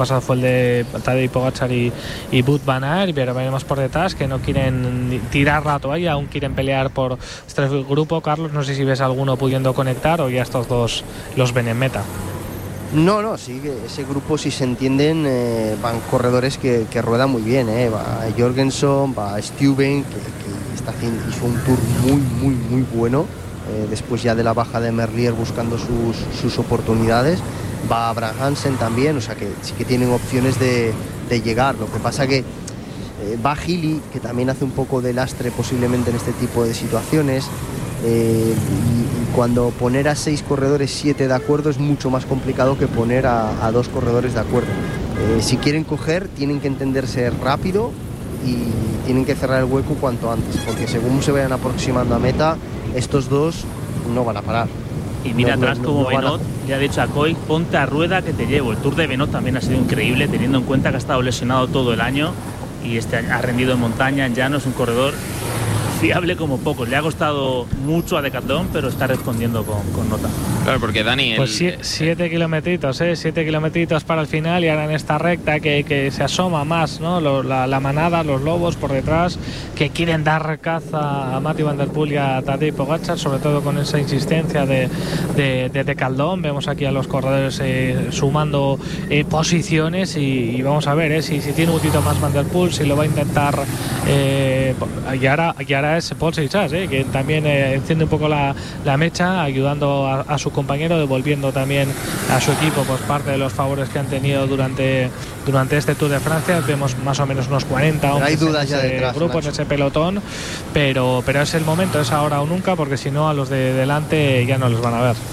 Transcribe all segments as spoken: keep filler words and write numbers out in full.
pasado fue el de Tadej Pogačar y, y Wout van Aert, pero veremos por detrás que no quieren tirar la toalla, aún quieren pelear por este grupo. Carlos, no sé si ves alguno pudiendo conectar o ya estos dos los ven en meta. No, no, sí, que ese grupo, si se entienden, eh, van corredores que, que ruedan muy bien, eh. Va Jorgenson, va Stuyven, que, que está haciendo, hizo un tour muy, muy, muy bueno, eh, después ya de la baja de Merlier buscando sus, sus oportunidades. Va Abraham Hansen también, o sea que sí que tienen opciones de, de llegar. Lo que pasa que eh, va Gili, que también hace un poco de lastre posiblemente en este tipo de situaciones. Eh, y, y cuando poner a seis corredores, siete de acuerdo, es mucho más complicado que poner a, a dos corredores de acuerdo. Eh, si quieren coger, tienen que entenderse rápido y tienen que cerrar el hueco cuanto antes, porque según se vayan aproximando a meta, estos dos no van a parar. Y mira no, atrás no, como no Benoit a... le ha dicho a Coy, ponte a rueda que te llevo. El Tour de Benoit también ha sido increíble, teniendo en cuenta que ha estado lesionado todo el año y este año ha rendido en montaña, en llano. Es un corredor fiable como pocos. Le ha costado mucho a Decathlon, pero está respondiendo con, con nota. Claro, porque Dani... Pues el... siete kilometritos, ¿eh? Siete kilometritos para el final y ahora en esta recta que, que se asoma más, ¿no? Lo, la, la manada, los lobos por detrás, que quieren dar caza a Mathieu van der Poel y a Tadej Pogačar, sobre todo con esa insistencia de, de, de Decathlon. Vemos aquí a los corredores eh, sumando eh, posiciones y, y vamos a ver eh, si, si tiene un poquito más Van der Poel, si lo va a intentar eh, y ahora, y ahora es Paul Seixas, eh, que también eh, enciende un poco la, la mecha, ayudando a, a su compañero, devolviendo también a su equipo pues parte de los favores que han tenido durante, durante este Tour de Francia. Vemos más o menos unos cuarenta hombres hay dudas en ya ese detrás, grupo, Nacho. en ese pelotón, pero, pero es el momento, es ahora o nunca, porque si no a los de delante ya no los van a ver.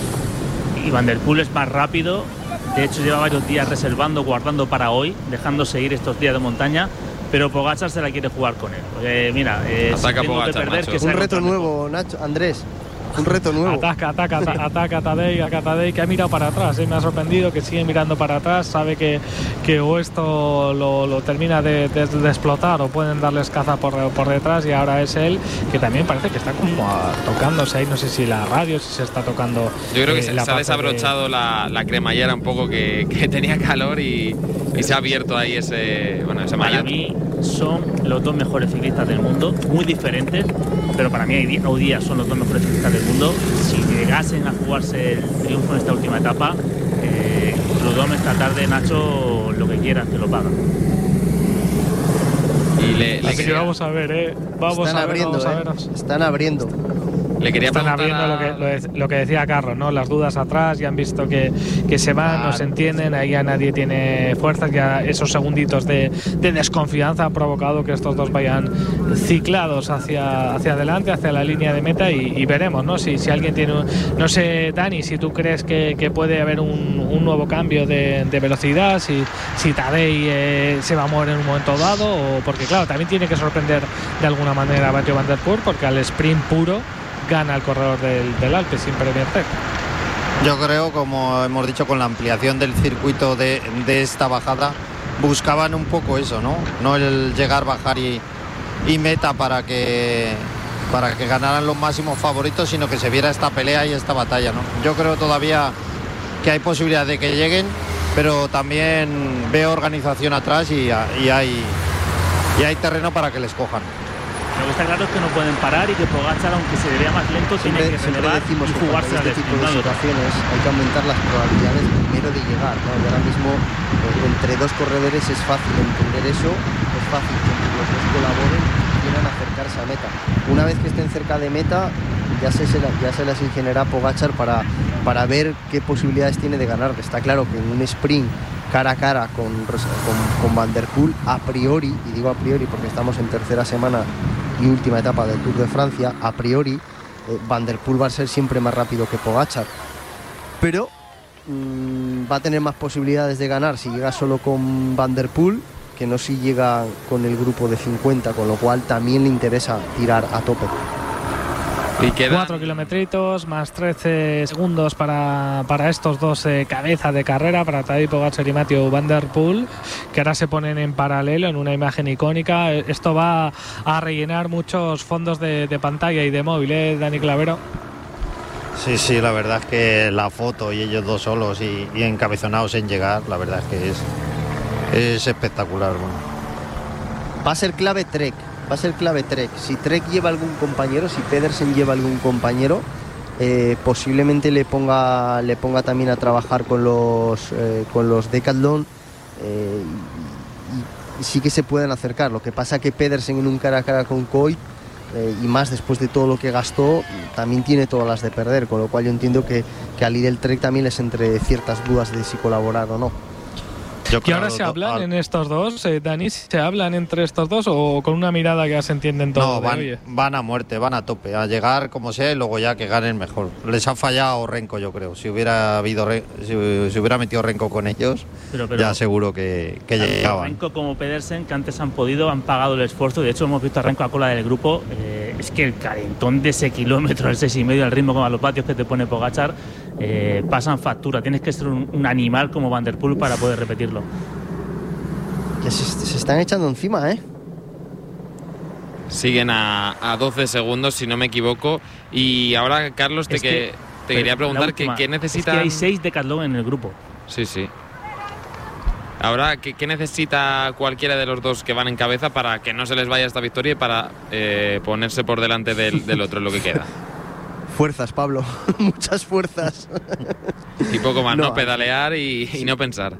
Y Van der Poel es más rápido, de hecho lleva varios días reservando, guardando para hoy, dejándose ir estos días de montaña, pero Pogačar se la quiere jugar con él. Porque, mira, eh, Ataca si tengo Pogačar, que perder, Nacho. que Un sea reto contra nuevo, Nacho, Andrés. Un reto nuevo. Ataca, ataca, ataca, ataca a Tadej, a Tadej, que ha mirado para atrás, ¿eh? Me ha sorprendido que sigue mirando para atrás, sabe que, que o esto lo, lo termina de, de, de explotar o pueden darles caza por, por detrás, y ahora es él que también parece que está como a, tocándose ahí, no sé si la radio, si se está tocando. Yo creo que eh, se, la se ha desabrochado de... la, la cremallera un poco, que, que tenía calor y, y se ha abierto ahí ese, bueno, ese Para maillot. mí son los dos mejores ciclistas del mundo, muy diferentes, pero para mí hoy día son los dos mejores ciclistas del mundo. Si llegasen a jugarse el triunfo en esta última etapa, eh, los dos esta tarde, Nacho, lo que quieras te lo pagan. Y le, le Así quería, que vamos a ver, ¿eh? Vamos Están a ver, abriendo, vamos a eh. ver. Están abriendo. le quería Están preguntar abriendo a... lo que, lo, de, lo que decía Carlos, ¿no? Las dudas atrás, ya han visto que, que se van, Claro. no se entienden, ahí ya nadie tiene fuerzas, ya esos segunditos de, de desconfianza han provocado que estos dos vayan ciclados hacia, hacia adelante, hacia la línea de meta, y, y veremos, ¿no? Si, si alguien tiene, un, no sé, Dani, si tú crees que, que puede haber un, un nuevo cambio de, de velocidad, si, si Tadej eh, se va a mover en un momento dado, o porque claro, también tiene que sorprender de alguna manera a Mathieu van der Poel, porque al sprint puro gana el corredor del, del Alpe sin Premier Tech. Yo creo, como hemos dicho, con la ampliación del circuito de, de esta bajada, buscaban un poco eso, ¿no? No el llegar, bajar y, y meta para que para que ganaran los máximos favoritos, sino que se viera esta pelea y esta batalla, ¿no? Yo creo todavía que hay posibilidad de que lleguen, pero también veo organización atrás y, y hay y hay terreno para que les cojan. Lo que está claro es que no pueden parar y que Pogačar, aunque se vea más lento, tiene Siempre, que siempre relevar decimos y que cuando jugarse hay al este tipo sprint, de no hay otra. situaciones hay que aumentar las probabilidades primero de llegar, ¿no? Y ahora mismo eh, entre dos corredores es fácil entender eso, es fácil que entre los dos colaboren y quieran acercarse a meta. Una vez que estén cerca de meta, ya se, se, la, ya se las ingeniará Pogačar para, para ver qué posibilidades tiene de ganar. Está claro que en un sprint cara a cara con, con, con Van der Poel, a priori, y digo a priori porque estamos en tercera semana y última etapa del Tour de Francia, a priori eh, Van der Poel va a ser siempre más rápido que Pogačar, pero mmm, va a tener más posibilidades de ganar si llega solo con Van der Poel que no si llega con el grupo de cincuenta, con lo cual también le interesa tirar a tope. Y quedan... cuatro kilometritos más trece segundos para, para estos dos eh, cabezas de carrera, para Tadej Pogačar y Mathieu van der Poel, que ahora se ponen en paralelo en una imagen icónica. Esto va a rellenar muchos fondos de, de pantalla y de móvil, ¿eh, Dani Clavero? Sí, sí, la verdad es que la foto y ellos dos solos y, y encabezonados en llegar, la verdad es que es, es espectacular. Bueno. Va a ser clave Trek, va a ser clave Trek. Si Trek lleva algún compañero, si Pedersen lleva algún compañero, eh, posiblemente le ponga, le ponga también a trabajar con los, eh, con los Decathlon eh, y, y sí que se pueden acercar. Lo que pasa que Pedersen en un cara a cara con Coy, Eh, y más después de todo lo que gastó, también tiene todas las de perder, con lo cual yo entiendo que, que a Lidl Trek también les entre ciertas dudas de si colaborar o no. Yo ¿Y ahora se hablan al... en estos dos, eh, Dani? ¿Se hablan entre estos dos o con una mirada que ya se entienden todo? No, van, oye? van a muerte, van a tope, a llegar como sea y luego ya que ganen mejor. Les ha fallado Renko, yo creo. Si hubiera habido si, si hubiera metido Renko con ellos, pero, pero, ya seguro que, que llegaban. Renko como Pedersen, que antes han podido, han pagado el esfuerzo. De hecho, hemos visto a Renko a cola del grupo. Eh, es que el calentón de ese kilómetro, el seis y medio, al ritmo como a los vatios que te pone Pogačar, eh, pasan factura. Tienes que ser un, un animal como Van der Poel para poder repetirlo. Que se, se están echando encima, ¿eh? Siguen a, a doce segundos, si no me equivoco. Y ahora, Carlos, te, que, que, te quería preguntar última, ¿qué, qué necesitan? Es que hay seis Decathlon en el grupo. Sí, sí. Ahora, ¿qué, ¿qué necesita cualquiera de los dos que van en cabeza para que no se les vaya esta victoria y para eh, ponerse por delante del, del otro en lo que queda? Fuerzas, Pablo. Muchas fuerzas. Y poco más, ¿no? no pedalear y, sí. y no pensar.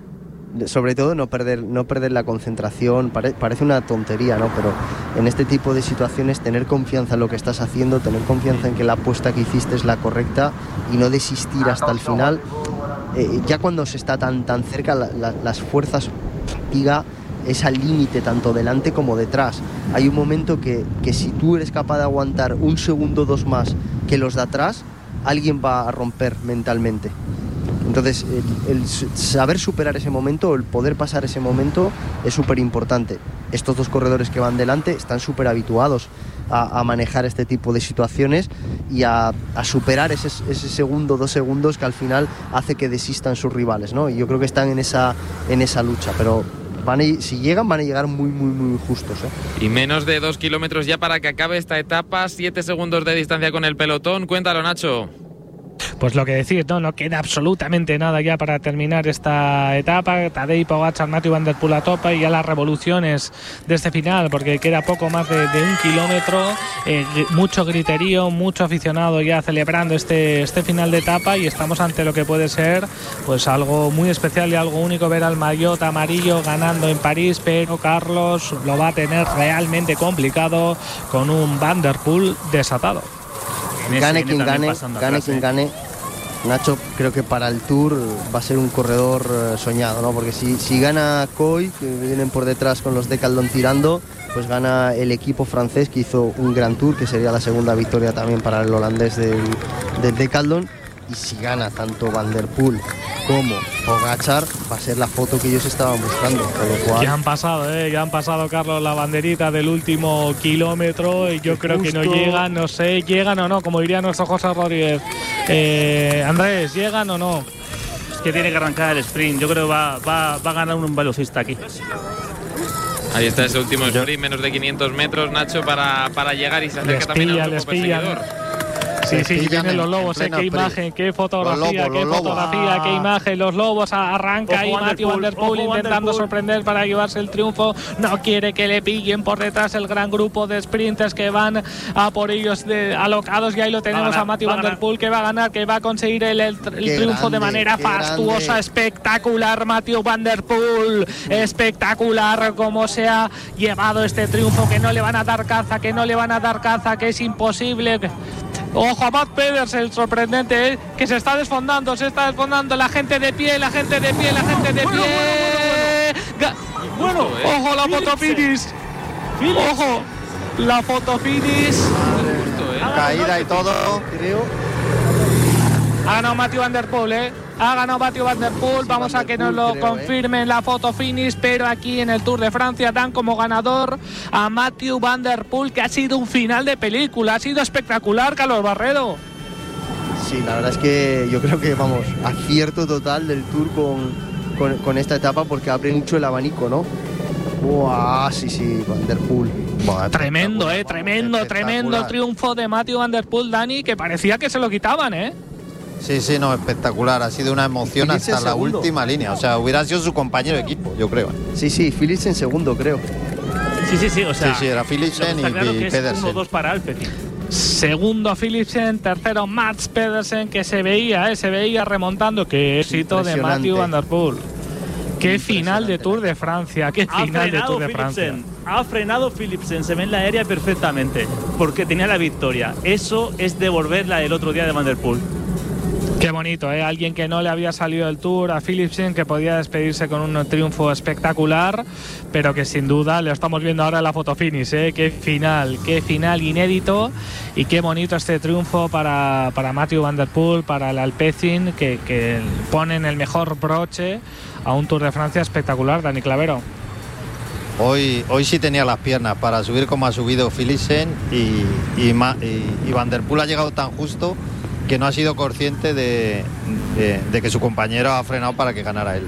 Sobre todo no perder, no perder la concentración. Pare, parece una tontería, ¿no? Pero en este tipo de situaciones tener confianza en lo que estás haciendo, tener confianza en que la apuesta que hiciste es la correcta y no desistir hasta el final. Eh, ya cuando se está tan, tan cerca, la, la, las fuerzas fatiga es al límite tanto delante como detrás. Hay un momento que, que si tú eres capaz de aguantar un segundo o dos más que los de atrás, alguien va a romper mentalmente. Entonces, el, el saber superar ese momento, el poder pasar ese momento es súper importante. Estos dos corredores que van delante están súper habituados a, a manejar este tipo de situaciones y a, a superar ese, ese segundo, dos segundos que al final hace que desistan sus rivales, ¿no? Y yo creo que están en esa, en esa lucha, pero van a, si llegan van a llegar muy, muy, muy justos, ¿eh? Y menos de dos kilómetros ya para que acabe esta etapa, siete segundos de distancia con el pelotón. Cuéntalo, Nacho. Pues lo que decir, no, no queda absolutamente nada ya para terminar esta etapa. Tadej Pogačar, Mathieu van der Poel a tope y ya las revoluciones de este final, porque queda poco más de, de un kilómetro, eh, mucho griterío, mucho aficionado ya celebrando este, este final de etapa y estamos ante lo que puede ser pues algo muy especial y algo único, ver al maillot amarillo ganando en París, pero Carlos lo va a tener realmente complicado con un Van der Poel desatado. Gane quien gane, gane quien gane. Nacho, creo que para el Tour va a ser un corredor soñado, ¿no? Porque si, si gana Coy, que vienen por detrás con los Decathlon tirando, pues gana el equipo francés que hizo un gran Tour, que sería la segunda victoria también para el holandés del, del Decathlon. Y si gana tanto Van der Poel como Pogačar, va a ser la foto que ellos estaban buscando. Con lo cual... Ya han pasado, ¿eh? Ya han pasado, Carlos, la banderita del último kilómetro y yo Justo. creo que no llegan, no sé, llegan o no, como diría nuestro José Rodríguez. Eh, Andrés, ¿llegan o no? Es que tiene que arrancar el sprint, yo creo que va, va, va a ganar un velocista aquí. Ahí está ese último sprint, menos de quinientos metros, Nacho, para, para llegar y se acerca les también pilla, al grupo perseguidor. Sí, sí, sí, vienen los lobos, eh, qué imagen, qué fotografía, lobos, qué fotografía, ah. qué imagen, los lobos, arranca ahí Mathieu van der Poel intentando sorprender para llevarse el triunfo, no quiere que le pillen por detrás el gran grupo de sprinters que van a por ellos de, alocados y ahí lo tenemos ganar, a Mathieu van der Poel que va a ganar, que va a conseguir el, el, el triunfo grande, de manera fastuosa, grande. Espectacular Mathieu van der Poel, espectacular como se ha llevado este triunfo, que no le van a dar caza, que no le van a dar caza, que es imposible. Ojo a Matt Pedersen, el sorprendente, ¿eh? Que se está desfondando, se está desfondando, la gente de pie, la gente de pie, la gente de bueno, pie. Bueno, bueno, bueno, bueno, bueno, bueno ojo la foto finish. Ojo, la foto finish. ¿eh? Caída y todo, creo. Ha ganado Mathieu van der Poel, ¿eh? Ha ganado Mathieu van der Poel, sí, vamos a que nos lo creo, confirmen eh. la foto finish, pero aquí en el Tour de Francia dan como ganador a Mathieu van der Poel, que ha sido un final de película, ha sido espectacular, Carlos Barredo. Sí, la verdad es que yo creo que, vamos, acierto total del Tour con, con, con esta etapa, porque abre mucho el abanico, ¿no? Uah, sí, sí, Van der Poel. Buah, Tremendo, eh, vamos, tremendo, tremendo espectacular. triunfo de Matthew Van Der Poel, Dani, que parecía que se lo quitaban, ¿eh? Sí, sí, no, espectacular. Ha sido una emoción Philipsen hasta la segundo. última línea. O sea, hubiera sido su compañero de equipo, yo creo. Sí, sí, Phillips en segundo, creo. Sí, sí, sí, o sea, Sí, sí, era Philipsen lo que está claro y- y que es Pedersen. uno dos para Alpecin. Segundo Philipsen, tercero Mats Pedersen, que se veía, eh, se veía remontando. Qué éxito de Impresionante. Matthew Van Der Poel. Qué final de Impresionante. Tour de Francia, qué Ha final de frenado Tour de Francia. Philipsen, ha frenado Philipsen, se ve en la aérea perfectamente, porque tenía la victoria. Eso es devolver la del otro día de Van Der Poel. Qué bonito, ¿eh? Alguien que no le había salido el Tour, a Philipsen, que podía despedirse con un triunfo espectacular, pero que sin duda lo estamos viendo ahora en la foto finish, ¿eh? Qué final, qué final inédito y qué bonito este triunfo para, para Matthew Van Der Poel, para el Alpecin, que, que ponen el mejor broche a un Tour de Francia espectacular, Dani Clavero. Hoy, hoy sí tenía las piernas para subir como ha subido Philipsen y, y, Ma- y- y Van Der Poel ha llegado tan justo que no ha sido consciente de, de- de que su compañero ha frenado para que ganara él.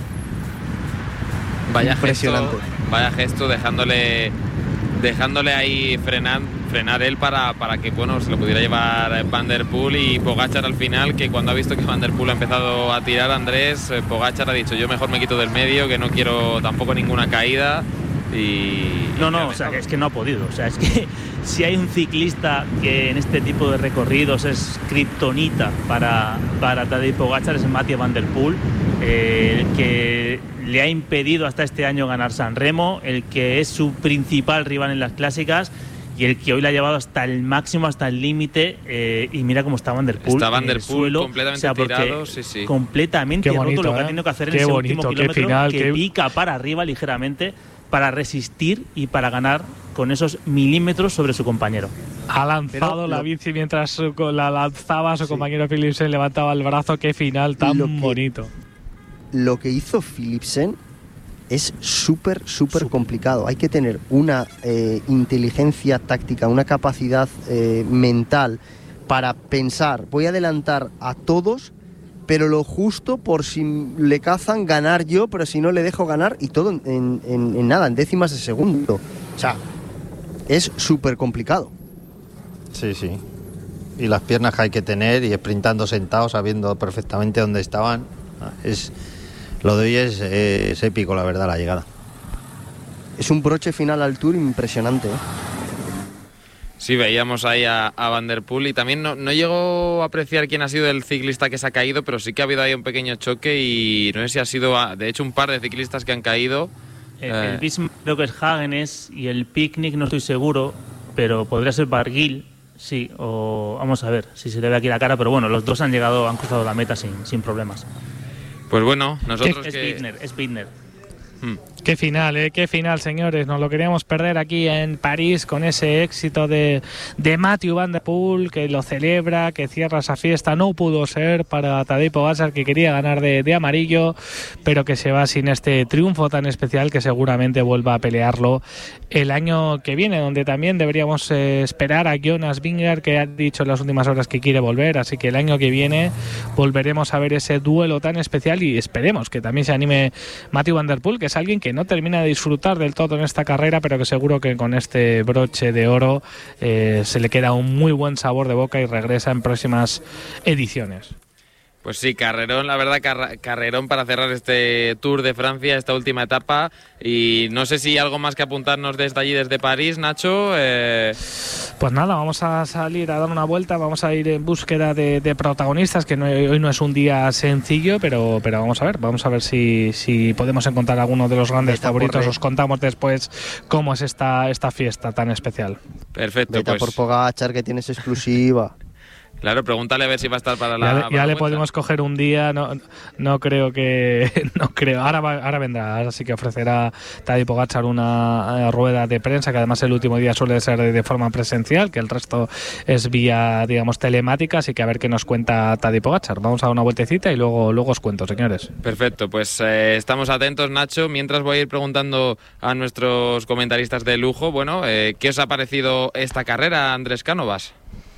Vaya Impresionante. gesto, vaya gesto dejándole dejándole ahí frenar frenar él para, para que bueno se lo pudiera llevar Van Der Poel y Pogačar al final, que cuando ha visto que Van Der Poel ha empezado a tirar, Andrés, eh, Pogačar ha dicho yo mejor me quito del medio, que no quiero tampoco ninguna caída. Y No, y no, ha o sea, dejado. que es que no ha podido. O sea, es que si hay un ciclista que en este tipo de recorridos es kriptonita para, para Tadej Pogačar, es Mathieu Van Der Poel, eh, el que le ha impedido hasta este año ganar San Remo, el que es su principal rival en las clásicas y el que hoy le ha llevado hasta el máximo, hasta el límite. Eh, y mira cómo está Van Der Poel. Está Van en Der el Poel suelo, completamente o sea, porque tirado, sí, sí. completamente Qué bonito, roto lo que ¿eh? ha tenido que hacer en Qué ese bonito, último qué kilómetro, final, que qué- pica para arriba ligeramente para resistir y para ganar con esos milímetros sobre su compañero. Ha lanzado Pero la lo- bici mientras su- la lanzaba su Sí. compañero Philipsen, levantaba el brazo. Qué final tan Lo que- bonito. Lo que hizo Philipsen es súper, súper complicado. Hay que tener una eh, inteligencia táctica, una capacidad eh, mental para pensar, voy a adelantar a todos, pero lo justo por si le cazan ganar yo, pero si no le dejo ganar, y todo en, en- en nada, en décimas de segundo. O sea, es súper complicado. Sí, sí. Y las piernas que hay que tener y sprintando sentados, sabiendo perfectamente dónde estaban. Es, lo de hoy es, es épico, la verdad, la llegada. Es un broche final al Tour impresionante, ¿eh? Sí, veíamos ahí a, a Van Der Poel y también no, no llegó a apreciar quién ha sido el ciclista que se ha caído, pero sí que ha habido ahí un pequeño choque y no sé si ha sido, a- de hecho, un par de ciclistas que han caído. El, Eh. el Bismarck creo que es Hagenes y el Picnic no estoy seguro, pero podría ser Barguil, sí, o vamos a ver si se le ve aquí la cara, pero bueno, los dos han llegado, han cruzado la meta sin, sin problemas. Pues bueno, nosotros Es que... Bittner, es Bittner. Hmm. Qué final, ¿eh? Qué final, señores. Nos lo queríamos perder aquí en París con ese éxito de, de Mathieu Van Der Poel, que lo celebra, que cierra esa fiesta. No pudo ser para Tadej Pogačar, que quería ganar de, de amarillo, pero que se va sin este triunfo tan especial, que seguramente vuelva a pelearlo el año que viene, donde también deberíamos eh, esperar a Jonas Vingegaard, que ha dicho en las últimas horas que quiere volver. Así que el año que viene volveremos a ver ese duelo tan especial y esperemos que también se anime Mathieu Van Der Poel, que es alguien que no termina de disfrutar del todo en esta carrera, pero que seguro que con este broche de oro eh, se le queda un muy buen sabor de boca y regresa en próximas ediciones. Pues sí, carrerón, la verdad, carra- carrerón para cerrar este Tour de Francia, esta última etapa. Y no sé si algo más que apuntarnos desde allí, desde París, Nacho. Eh, Pues nada, vamos a salir a dar una vuelta, vamos a ir en búsqueda de, de protagonistas, que no, hoy no es un día sencillo, pero, pero vamos a ver, vamos a ver si, si podemos encontrar alguno de los grandes Vete a favoritos. por rey. Os contamos después cómo es esta, esta fiesta tan especial. perfecto, Vete a pues por Pogačar, que tienes exclusiva. claro, pregúntale a ver si va a estar para la Ya, le- para ya la le vuelta. podemos coger un día, no, no creo que, no creo, ahora, va- ahora vendrá, ahora sí que ofrecerá Tadej Pogačar una eh, rueda de prensa, que además el último día suele ser de, de forma presencial, que el resto es vía, digamos, telemática, así que a ver qué nos cuenta Tadej Pogačar. Vamos a dar una vueltecita y luego, luego os cuento, señores. Perfecto, pues eh, estamos atentos, Nacho. Mientras voy a ir preguntando a nuestros comentaristas de lujo, bueno, eh, ¿qué os ha parecido esta carrera, Andrés Cánovas?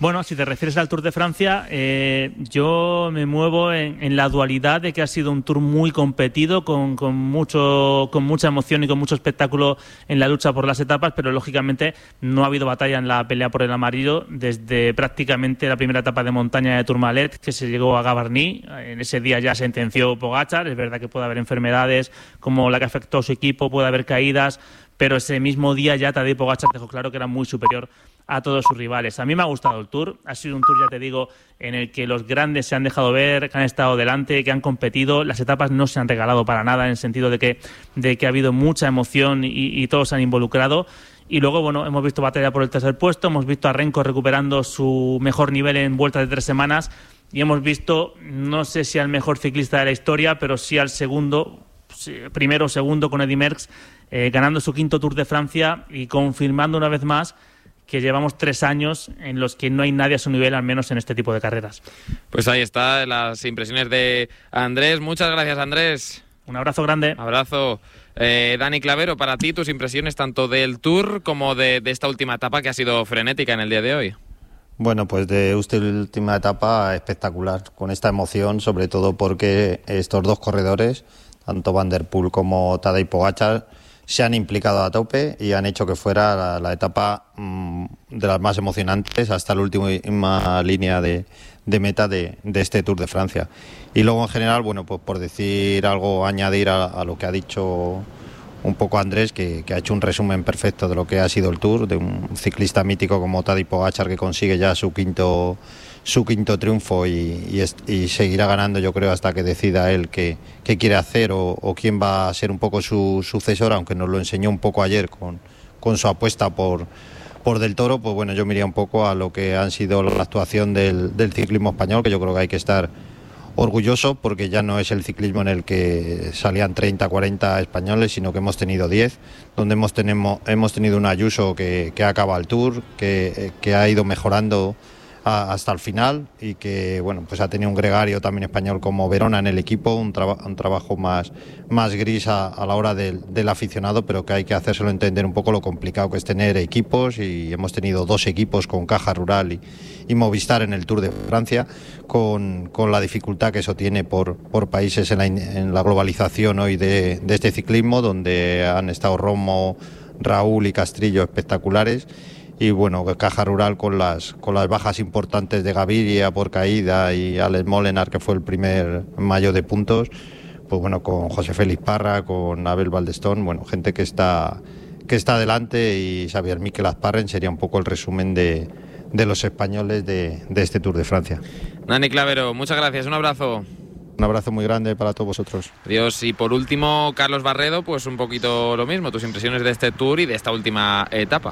Bueno, si te refieres al Tour de Francia, eh, yo me muevo en, en la dualidad de que ha sido un Tour muy competido, con, con, mucho, con mucha emoción y con mucho espectáculo en la lucha por las etapas, pero lógicamente no ha habido batalla en la pelea por el amarillo desde prácticamente la primera etapa de montaña de Tourmalet, que se llegó a Gavarnie. En ese día ya sentenció Pogačar. Es verdad que puede haber enfermedades como la que afectó a su equipo, puede haber caídas, pero ese mismo día ya Tadej Pogačar dejó claro que era muy superior a todos sus rivales. A mí me ha gustado el Tour, ha sido un Tour, ya te digo, en el que los grandes se han dejado ver, que han estado delante, que han competido. Las etapas no se han regalado para nada, en el sentido de que, de que ha habido mucha emoción y, y todos se han involucrado. Y luego, bueno, hemos visto batalla por el tercer puesto, hemos visto a Renko recuperando su mejor nivel en vueltas de tres semanas y hemos visto, no sé si al mejor ciclista de la historia, pero sí al segundo, primero o segundo con Eddy Merckx, eh, ganando su quinto Tour de Francia y confirmando una vez más que llevamos tres años en los que no hay nadie a su nivel, al menos en este tipo de carreras. Pues ahí está, las impresiones de Andrés. Muchas gracias, Andrés. Un abrazo grande. Abrazo. Eh, Dani Clavero, para ti, tus impresiones tanto del Tour como de, de esta última etapa que ha sido frenética en el día de hoy. Bueno, pues de esta última etapa espectacular, con esta emoción, sobre todo porque estos dos corredores, tanto Van der Poel como Tadej Pogačar, se han implicado a tope y han hecho que fuera la, la etapa mmm, de las más emocionantes hasta la última línea de, de meta de, de este Tour de Francia. Y luego en general, bueno, pues por decir algo, añadir a, a lo que ha dicho un poco Andrés, que, que ha hecho un resumen perfecto de lo que ha sido el Tour, de un ciclista mítico como Tadej Pogačar, que consigue ya su quinto su quinto triunfo y, y, est- y seguirá ganando, yo creo, hasta que decida él qué, qué quiere hacer o, o quién va a ser un poco su sucesor, aunque nos lo enseñó un poco ayer con, con su apuesta por, por Del Toro. Pues bueno, yo miraría un poco a lo que han sido la actuación del, del ciclismo español, que yo creo que hay que estar orgulloso, porque ya no es el ciclismo en el que salían treinta, cuarenta españoles, sino que hemos tenido diez, donde hemos, tenemos, hemos tenido un Ayuso que, que acaba el Tour, que, que ha ido mejorando hasta el final y que bueno, pues ha tenido un gregario también español como Verona en el equipo, un, traba, un trabajo más, más gris a, a la hora del, del aficionado, pero que hay que hacérselo entender un poco lo complicado que es tener equipos, y hemos tenido dos equipos con Caja Rural y, y Movistar en el Tour de Francia, con, con la dificultad que eso tiene por, por países en la, en la globalización hoy de, de este ciclismo, donde han estado Romo, Raúl y Castrillo espectaculares. Y bueno, Caja Rural con las con las bajas importantes de Gaviria por caída y Alex Molenaar, que fue el primer mayo de puntos, pues bueno, con José Félix Parra, con Abel Baldestón, bueno, gente que está que está adelante, y Xavier Miquel Azparren sería un poco el resumen de, de los españoles de, de este Tour de Francia. Dani Clavero, muchas gracias, un abrazo. Un abrazo muy grande para todos vosotros. Adiós. Y por último, Carlos Barredo, pues un poquito lo mismo, tus impresiones de este Tour y de esta última etapa.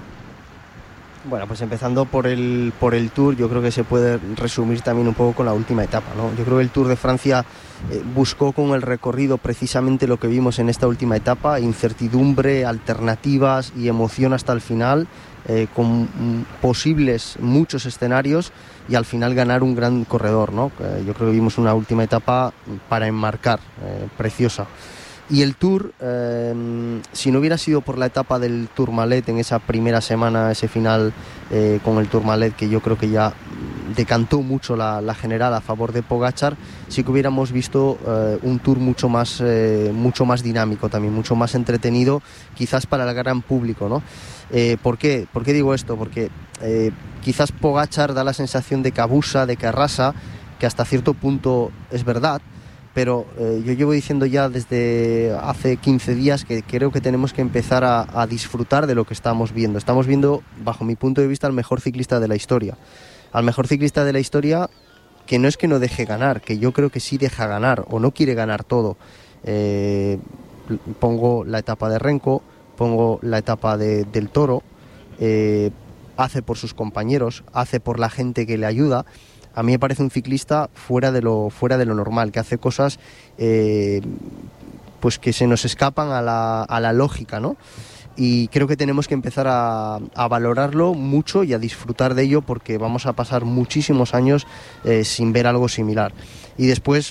Bueno, pues empezando por el, por el Tour, yo creo que se puede resumir también un poco con la última etapa, ¿no? Yo creo que el Tour de Francia eh, buscó con el recorrido precisamente lo que vimos en esta última etapa: incertidumbre, alternativas y emoción hasta el final, eh, con mm, posibles muchos escenarios, y al final ganar un gran corredor, ¿no? Eh, yo creo que vimos una última etapa para enmarcar, eh, preciosa. Y el Tour, eh, si no hubiera sido por la etapa del Tourmalet en esa primera semana, ese final eh, con el Tourmalet, que yo creo que ya decantó mucho la, la general a favor de Pogačar, sí que hubiéramos visto eh, un Tour mucho más, eh, mucho más dinámico también, mucho más entretenido, quizás para el gran público, ¿no? Eh, ¿por qué? ¿Por qué digo esto? Porque eh, quizás Pogačar da la sensación de que abusa, de que arrasa, que hasta cierto punto es verdad, pero eh, yo llevo diciendo ya desde hace quince días que creo que tenemos que empezar a, a disfrutar de lo que estamos viendo. Estamos viendo, bajo mi punto de vista, al mejor ciclista de la historia. Al mejor ciclista de la historia, que no es que no deje ganar, que yo creo que sí deja ganar, o no quiere ganar todo. Eh, pongo la etapa de Renko, pongo la etapa de, del Toro, eh, hace por sus compañeros, hace por la gente que le ayuda. A mí me parece un ciclista fuera de lo, fuera de lo normal, que hace cosas eh, pues que se nos escapan a la, a la lógica, ¿no? Y creo que tenemos que empezar a, a valorarlo mucho y a disfrutar de ello, porque vamos a pasar muchísimos años eh, sin ver algo similar. Y después,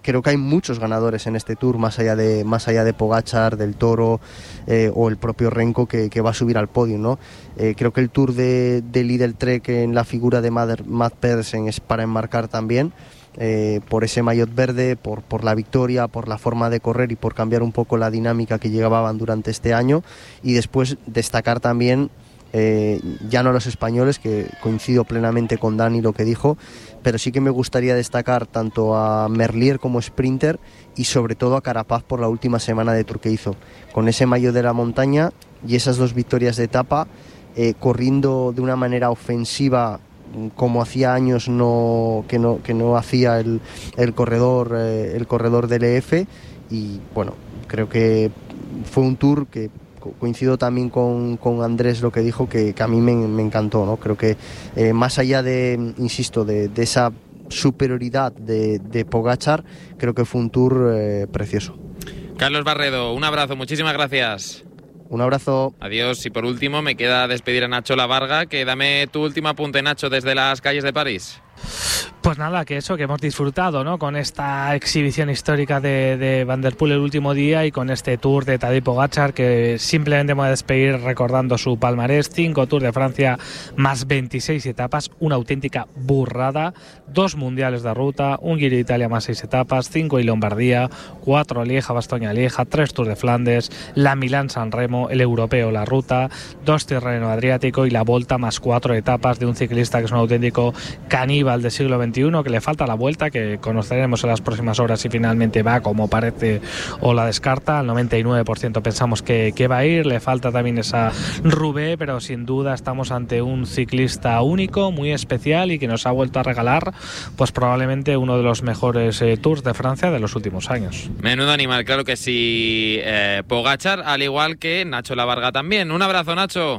creo que hay muchos ganadores en este Tour, más allá de más allá de Pogačar, del Toro eh, o el propio Renko que, que va a subir al podio, ¿no? Eh, creo que el Tour de, de Lidl Trek en la figura de Mads Pedersen es para enmarcar también, eh, por ese maillot verde, por, por la victoria, por la forma de correr y por cambiar un poco la dinámica que llevaban durante este año, y después destacar también Eh, ya no a los españoles, que coincido plenamente con Dani lo que dijo, pero sí que me gustaría destacar tanto a Merlier como sprinter y sobre todo a Carapaz por la última semana de Tour que hizo, con ese maillot de la montaña y esas dos victorias de etapa, eh, corriendo de una manera ofensiva como hacía años no, que, no, que no hacía el, el corredor eh, el corredor del E F, y bueno, creo que fue un Tour que coincido también con, con Andrés lo que dijo, que, que a mí me, me encantó, ¿no? Creo que eh, más allá de, insisto, de, de esa superioridad de, de Pogačar, creo que fue un Tour eh, precioso. Carlos Barredo, un abrazo, muchísimas gracias. Un abrazo. Adiós. Y por último me queda despedir a Nacho Lavarga, que dame tu último apunte, Nacho, desde las calles de París. Pues nada, que eso, que hemos disfrutado, ¿no? Con esta exhibición histórica de, de Van der Poel el último día y con este Tour de Tadej Pogačar, que simplemente me voy a despedir recordando su palmarés: cinco Tours de Francia más veintiséis etapas, una auténtica burrada, dos mundiales de ruta, un Giro de Italia más seis etapas, cinco y Lombardía, cuatro Lieja, Bastoña, Lieja, tres Tours de Flandes, la Milán-San Remo, el Europeo, la Ruta, dos Tirreno Adriático y la Volta más cuatro etapas de un ciclista que es un auténtico caníbal del siglo veintiuno, que le falta la Vuelta, que conoceremos en las próximas horas si finalmente va como parece o la descarta. Al noventa y nueve por ciento pensamos que, que va a ir, le falta también esa Roubaix, pero sin duda estamos ante un ciclista único, muy especial y que nos ha vuelto a regalar pues probablemente uno de los mejores eh, Tours de Francia de los últimos años. Menudo animal, claro que sí, eh, Pogačar, al igual que Nacho Lavarga también. Un abrazo, Nacho.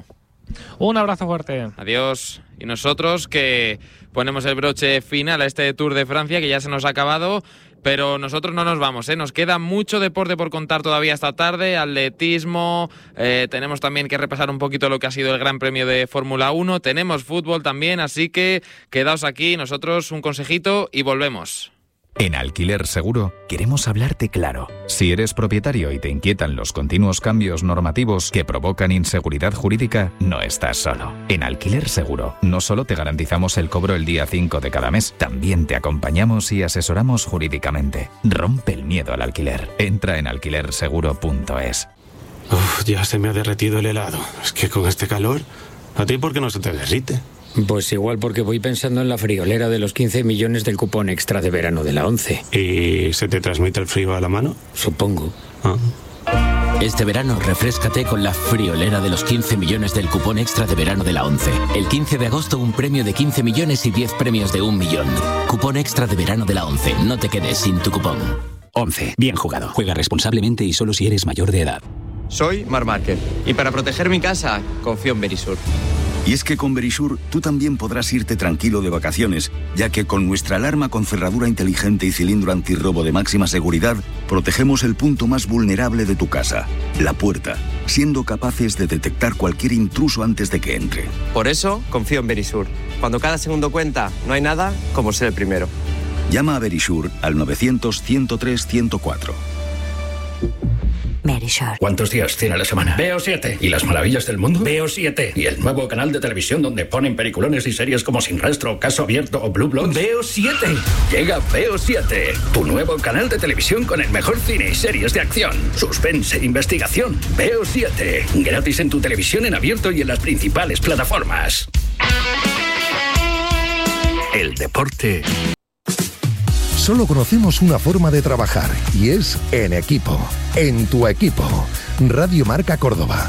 Un abrazo fuerte. Adiós. Y nosotros que ponemos el broche final a este Tour de Francia, que ya se nos ha acabado, pero nosotros no nos vamos, ¿eh? Nos queda mucho deporte por contar todavía esta tarde, atletismo, eh, tenemos también que repasar un poquito lo que ha sido el Gran Premio de Fórmula uno, tenemos fútbol también, así que quedaos aquí, nosotros un consejito y volvemos. En Alquiler Seguro queremos hablarte claro. Si eres propietario y te inquietan los continuos cambios normativos que provocan inseguridad jurídica, no estás solo. En Alquiler Seguro no solo te garantizamos el cobro el día cinco de cada mes, también te acompañamos y asesoramos jurídicamente. Rompe el miedo al alquiler. Entra en alquiler seguro punto es. Uf, ya se me ha derretido el helado. Es que con este calor, ¿a ti por qué no se te derrite? Pues igual porque voy pensando en la friolera de los quince millones del cupón extra de verano de la ONCE. ¿Y se te transmite el frío a la mano? Supongo. Ah. Este verano refréscate con la friolera de los quince millones del cupón extra de verano de la ONCE. El quince de agosto un premio de quince millones y diez premios de un millón. Cupón extra de verano de la ONCE. No te quedes sin tu cupón. ONCE. Bien jugado. Juega responsablemente y solo si eres mayor de edad. Soy Marc Márquez y para proteger mi casa confío en Verisur. Y es que con Verisur tú también podrás irte tranquilo de vacaciones, ya que con nuestra alarma con cerradura inteligente y cilindro antirrobo de máxima seguridad, protegemos el punto más vulnerable de tu casa, la puerta, siendo capaces de detectar cualquier intruso antes de que entre. Por eso confío en Verisur. Cuando cada segundo cuenta, no hay nada como ser el primero. Llama a Verisur al novecientos, ciento tres, ciento cuatro. Verisur. ¿Cuántos días tiene la semana? Veo siete. ¿Y las maravillas del mundo? Veo siete. ¿Y el nuevo canal de televisión donde ponen peliculones y series como Sin Rastro, Caso Abierto o Blue Bloods? Veo siete. Llega Veo siete, tu nuevo canal de televisión con el mejor cine y series de acción, suspense e investigación. Veo siete. Gratis en tu televisión en abierto y en las principales plataformas. El deporte. Solo conocemos una forma de trabajar y es en equipo. En tu equipo. Radio Marca Córdoba.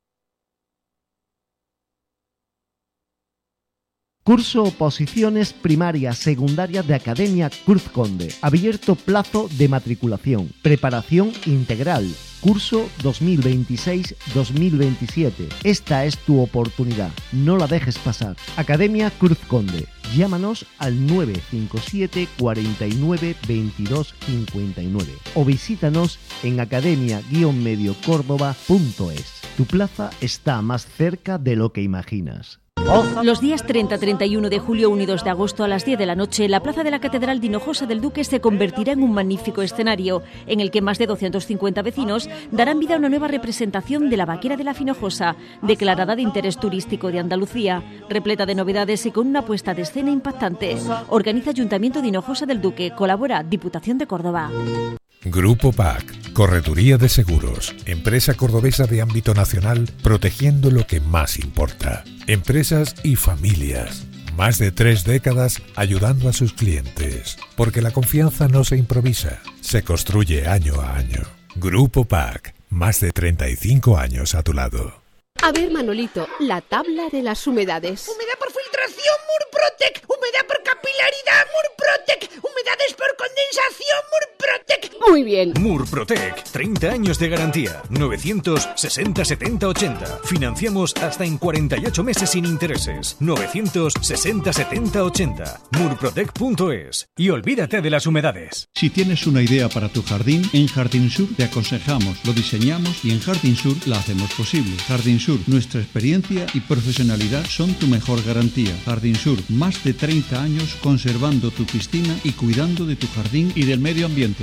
Curso Oposiciones Primaria Secundaria de Academia Cruz Conde. Abierto plazo de matriculación. Preparación integral. Curso dos mil veintiséis dos mil veintisiete. Esta es tu oportunidad. No la dejes pasar. Academia Cruz Conde. Llámanos al nueve cinco siete, cuarenta y nueve, veintidós cincuenta y nueve o visítanos en academia guion medio córdoba punto es. Tu plaza está más cerca de lo que imaginas. Los días treinta, treinta y uno de julio, uno y dos de agosto a las diez de la noche, la plaza de la Catedral de Hinojosa del Duque se convertirá en un magnífico escenario en el que más de doscientos cincuenta vecinos darán vida a una nueva representación de la Vaquera de la Finojosa, declarada de interés turístico de Andalucía, repleta de novedades y con una puesta de escena impactante. Organiza Ayuntamiento de Hinojosa del Duque, colabora Diputación de Córdoba. Grupo P A C, Correduría de Seguros, empresa cordobesa de ámbito nacional, protegiendo lo que más importa. Empresas y familias. Más de tres décadas ayudando a sus clientes. Porque la confianza no se improvisa, se construye año a año. Grupo P A C, más de treinta y cinco años a tu lado. A ver, Manolito, la tabla de las humedades. Humedad por filtración, Murprotec. Humedad por capilaridad, Murprotec. Humedades por condensación, Murprotec. Muy bien. Murprotec, treinta años de garantía. novecientos sesenta setenta ochenta. Financiamos hasta en cuarenta y ocho meses sin intereses. novecientos sesenta setenta ochenta. murprotec punto es. Y olvídate de las humedades. Si tienes una idea para tu jardín, en Jardín Sur te aconsejamos, lo diseñamos y en Jardín Sur la hacemos posible. Jardín Sur, nuestra experiencia y profesionalidad son tu mejor garantía. Jardín Sur, más de treinta años conservando tu piscina y cuidando de tu jardín y del medio ambiente.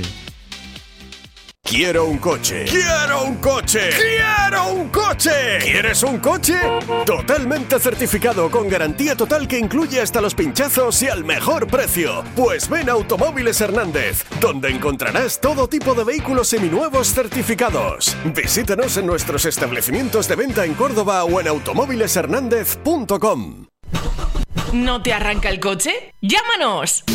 Quiero un coche. Quiero un coche. Quiero un coche. ¿Quieres un coche? Totalmente certificado con garantía total que incluye hasta los pinchazos y al mejor precio. Pues ven a Automóviles Hernández, donde encontrarás todo tipo de vehículos seminuevos certificados. Visítanos en nuestros establecimientos de venta en Córdoba o en automóviles hernández punto com. ¿No te arranca el coche? ¡Llámanos!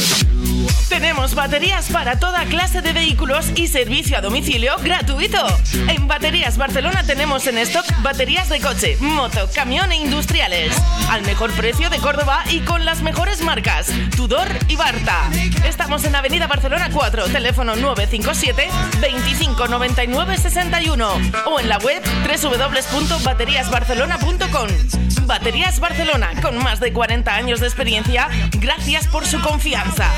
Tenemos baterías para toda clase de vehículos y servicio a domicilio gratuito. En Baterías Barcelona tenemos en stock baterías de coche, moto, camión e industriales. Al mejor precio de Córdoba y con las mejores marcas, Tudor y Barta. Estamos en Avenida Barcelona cuatro, teléfono nueve cinco siete, veinticinco noventa y nueve sesenta y uno o en la web doble u doble u doble u punto baterías barcelona punto com. Baterías Barcelona, con más de cuarenta años de experiencia, gracias por su confianza.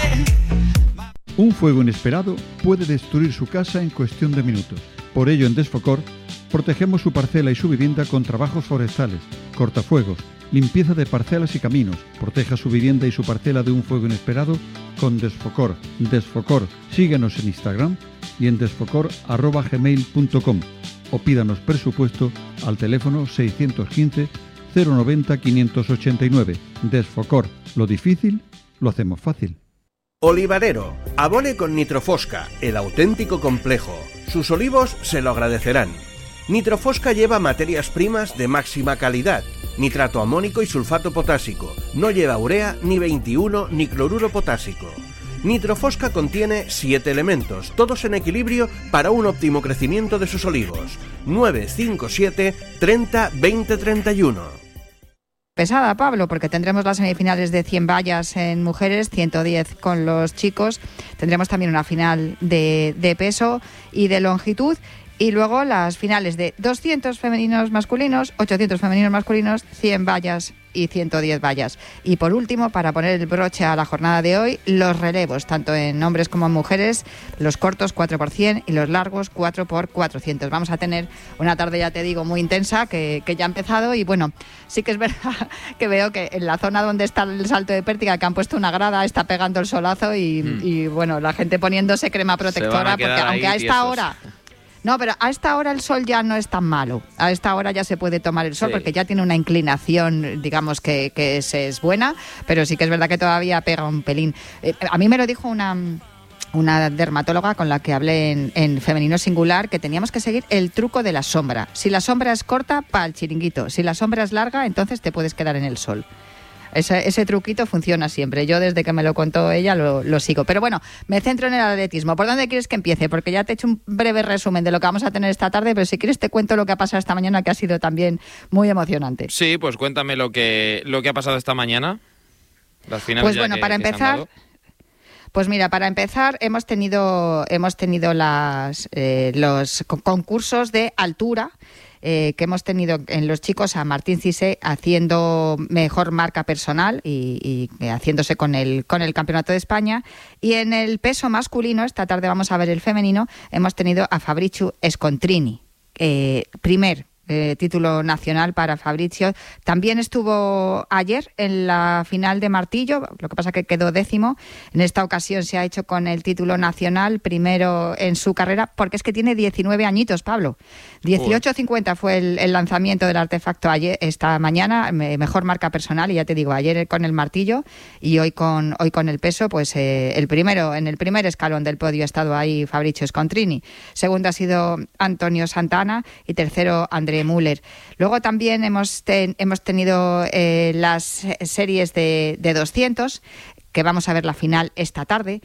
Un fuego inesperado puede destruir su casa en cuestión de minutos. Por ello, en Desfocor, protegemos su parcela y su vivienda con trabajos forestales, cortafuegos, limpieza de parcelas y caminos. Proteja su vivienda y su parcela de un fuego inesperado con Desfocor. Desfocor, síguenos en Instagram y en desfocor arroba gmail punto com o pídanos presupuesto al teléfono seiscientos quince, cero noventa, quinientos ochenta y nueve. Desfocor, lo difícil lo hacemos fácil. Olivarero, abone con Nitrofosca, el auténtico complejo. Sus olivos se lo agradecerán. Nitrofosca lleva materias primas de máxima calidad, nitrato amónico y sulfato potásico. No lleva urea, ni veintiuno, ni cloruro potásico. Nitrofosca contiene siete elementos, todos en equilibrio para un óptimo crecimiento de sus olivos. nueve cinco siete, treinta, veinte, treinta y uno. Pesada, Pablo, porque tendremos las semifinales de cien vallas en mujeres, ciento diez con los chicos. Tendremos también una final de, de peso y de longitud. Y luego las finales de doscientos femeninos masculinos, ochocientos femeninos masculinos, cien vallas y ciento diez vallas. Y por último, para poner el broche a la jornada de hoy, los relevos, tanto en hombres como en mujeres, los cortos cuatro por cien y los largos cuatro por cuatrocientos. Vamos a tener una tarde, ya te digo, muy intensa, que, que ya ha empezado. Y bueno, sí que es verdad que veo que en la zona donde está el salto de pértiga, que han puesto una grada, está pegando el solazo y, mm. y bueno, la gente poniéndose crema protectora, porque aunque a esta hora... No, pero a esta hora el sol ya no es tan malo. A esta hora ya se puede tomar el sol, sí, porque ya tiene una inclinación, digamos, que, que es, es buena, pero sí que es verdad que todavía pega un pelín. Eh, a mí me lo dijo una... una dermatóloga con la que hablé en, en femenino singular, que teníamos que seguir el truco de la sombra. Si la sombra es corta, pa' el chiringuito. Si la sombra es larga, entonces te puedes quedar en el sol. Ese, ese truquito funciona siempre. Yo desde que me lo contó ella lo, lo sigo. Pero bueno, me centro en el atletismo. ¿Por dónde quieres que empiece? Porque ya te he hecho un breve resumen de lo que vamos a tener esta tarde, pero si quieres te cuento lo que ha pasado esta mañana, que ha sido también muy emocionante. Sí, pues cuéntame lo que, lo que ha pasado esta mañana. Las finales. Pues bueno, que, para que empezar... Pues mira, para empezar hemos tenido hemos tenido las eh, los concursos de altura eh, que hemos tenido en los chicos a Martín Cissé haciendo mejor marca personal y, y haciéndose con el con el Campeonato de España, y en el peso masculino, esta tarde vamos a ver el femenino, hemos tenido a Fabricio Scontrini, eh, primer eh, título nacional para Fabrizio. También estuvo ayer en la final de martillo, lo que pasa que quedó décimo. En esta ocasión se ha hecho con el título nacional, primero en su carrera, porque es que tiene diecinueve añitos, Pablo. dieciocho cincuenta fue el, el lanzamiento del artefacto ayer, esta mañana, mejor marca personal, y ya te digo, ayer con el martillo y hoy con hoy con el peso, pues eh, el primero en el primer escalón del podio ha estado ahí Fabrizio Scontrini. Segundo ha sido Antonio Santana y tercero André Müller. Luego también hemos ten, hemos tenido eh, las series de, de doscientos, que vamos a ver la final esta tarde.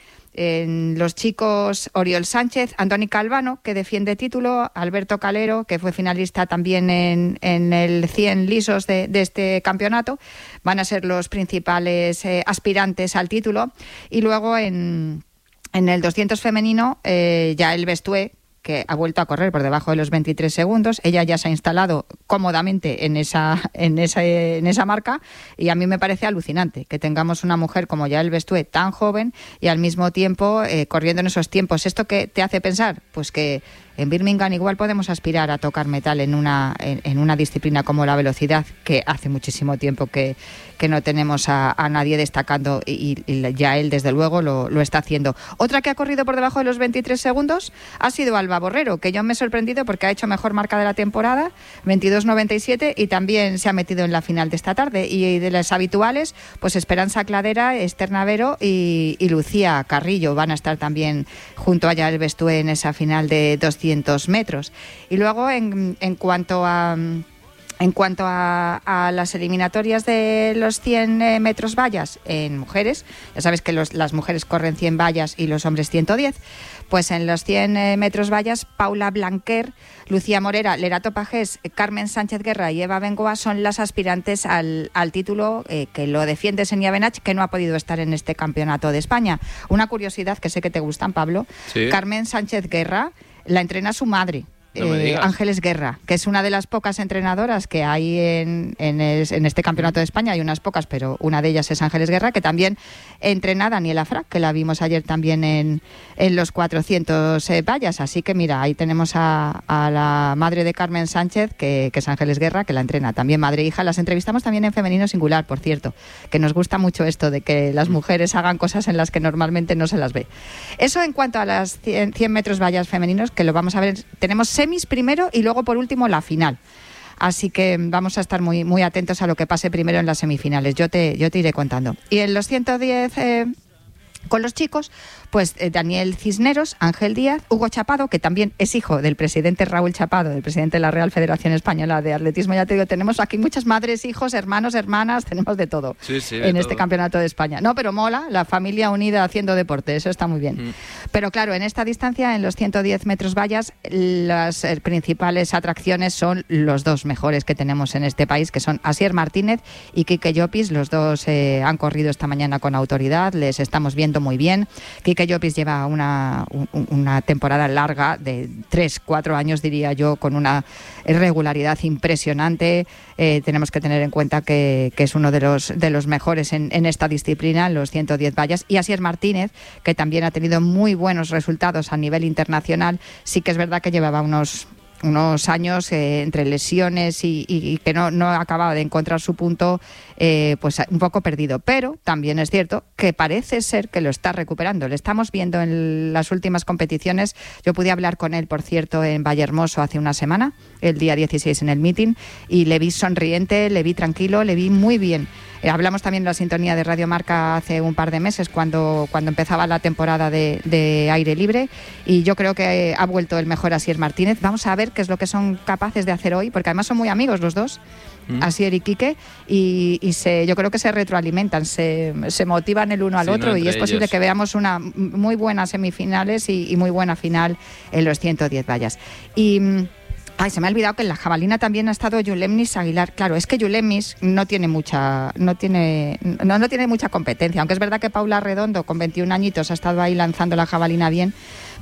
En los chicos, Oriol Sánchez, Antoni Calvano, que defiende título, Alberto Calero, que fue finalista también en, en el cien lisos de, de este campeonato, van a ser los principales eh, aspirantes al título. Y luego en, en el doscientos femenino, eh, Yael Bestué, que ha vuelto a correr por debajo de los veintitrés segundos. Ella ya se ha instalado cómodamente en esa, en esa, en esa marca, y a mí me parece alucinante que tengamos una mujer como Yael Bestué tan joven y al mismo tiempo eh, corriendo en esos tiempos. ¿Esto qué te hace pensar? Pues que en Birmingham igual podemos aspirar a tocar metal en una, en, en una disciplina como la velocidad, que hace muchísimo tiempo que, que no tenemos a, a nadie destacando, y, y ya él desde luego lo, lo está haciendo. Otra que ha corrido por debajo de los veintitrés segundos ha sido Alba Borrero, que yo me he sorprendido porque ha hecho mejor marca de la temporada, veintidós noventa y siete, y también se ha metido en la final de esta tarde. Y de las habituales, pues Esperanza Cladera, Esther Navero y, y Lucía Carrillo van a estar también junto a Yael Bestué en esa final de doscientos metros. Y luego en, en cuanto a en cuanto a, a las eliminatorias de los cien eh, metros vallas en mujeres, ya sabes que los, las mujeres corren cien vallas y los hombres ciento diez, pues en los cien eh, metros vallas, Paula Blanquer, Lucía Morera, Lerato Pajés, Carmen Sánchez Guerra y Eva Bengoa son las aspirantes al, al título eh, que lo defiende Senia Benach, que no ha podido estar en este campeonato de España. Una curiosidad que sé que te gustan, Pablo. Sí. Carmen Sánchez Guerra la entrena su madre. No eh, Ángeles Guerra, que es una de las pocas entrenadoras que hay en, en, el, en este campeonato de España. Hay unas pocas, pero una de ellas es Ángeles Guerra, que también entrena a Daniela Frac, que la vimos ayer también en, en los cuatrocientos eh, vallas. Así que mira, ahí tenemos a, a la madre de Carmen Sánchez, que, que es Ángeles Guerra, que la entrena también madre e hija. Las entrevistamos también en femenino singular, por cierto, que nos gusta mucho esto de que las mujeres hagan cosas en las que normalmente no se las ve. Eso en cuanto a las cien, cien metros vallas femeninos, que lo vamos a ver. Tenemos semis primero y luego por último la final. Así que vamos a estar muy, muy atentos a lo que pase primero en las semifinales. Yo te, yo te iré contando. Y en los ciento diez eh, con los chicos, pues eh, Daniel Cisneros, Ángel Díaz, Hugo Chapado, que también es hijo del presidente Raúl Chapado, del presidente de la Real Federación Española de Atletismo. Ya te digo, tenemos aquí muchas madres, hijos, hermanos, hermanas, tenemos de todo sí, sí, de en todo. Este campeonato de España. No, pero mola, la familia unida haciendo deporte, eso está muy bien. Mm. Pero claro, en esta distancia, en los ciento diez metros vallas, las eh, principales atracciones son los dos mejores que tenemos en este país, que son Asier Martínez y Quique Llopis. Los dos eh, han corrido esta mañana con autoridad, les estamos viendo muy bien. Quique Llopis lleva una, un, una temporada larga de tres, cuatro años, diría yo, con una regularidad impresionante. Eh, tenemos que tener en cuenta que, que es uno de los, de los mejores en, en esta disciplina, en los ciento diez vallas. Y Asier Martínez, que también ha tenido muy buenos resultados a nivel internacional. Sí que es verdad que llevaba unos... unos años eh, entre lesiones y, y, y que no, no acababa de encontrar su punto, eh, pues un poco perdido. Pero también es cierto que parece ser que lo está recuperando. Le estamos viendo en las últimas competiciones. Yo pude hablar con él, por cierto, en Vallehermoso hace una semana, el día dieciséis en el meeting, y le vi sonriente, le vi tranquilo, le vi muy bien. Eh, hablamos también de la sintonía de Radio Marca hace un par de meses, cuando, cuando empezaba la temporada de, de aire libre, y yo creo que ha vuelto el mejor Asier Martínez. Vamos a ver qué es lo que son capaces de hacer hoy, porque además son muy amigos los dos, mm. Asier y Quique, y, y se, yo creo que se retroalimentan, se, se motivan el uno al sí, otro, no, y es posible ellos. Que veamos una muy buena semifinales y, y muy buena final en los ciento diez vallas. Y... Ay, se me ha olvidado que en la jabalina también ha estado Yulemnis Aguilar. Claro, es que Yulemnis no tiene mucha, no tiene, no, no tiene mucha competencia, aunque es verdad que Paula Redondo, con veintiún añitos, ha estado ahí lanzando la jabalina bien,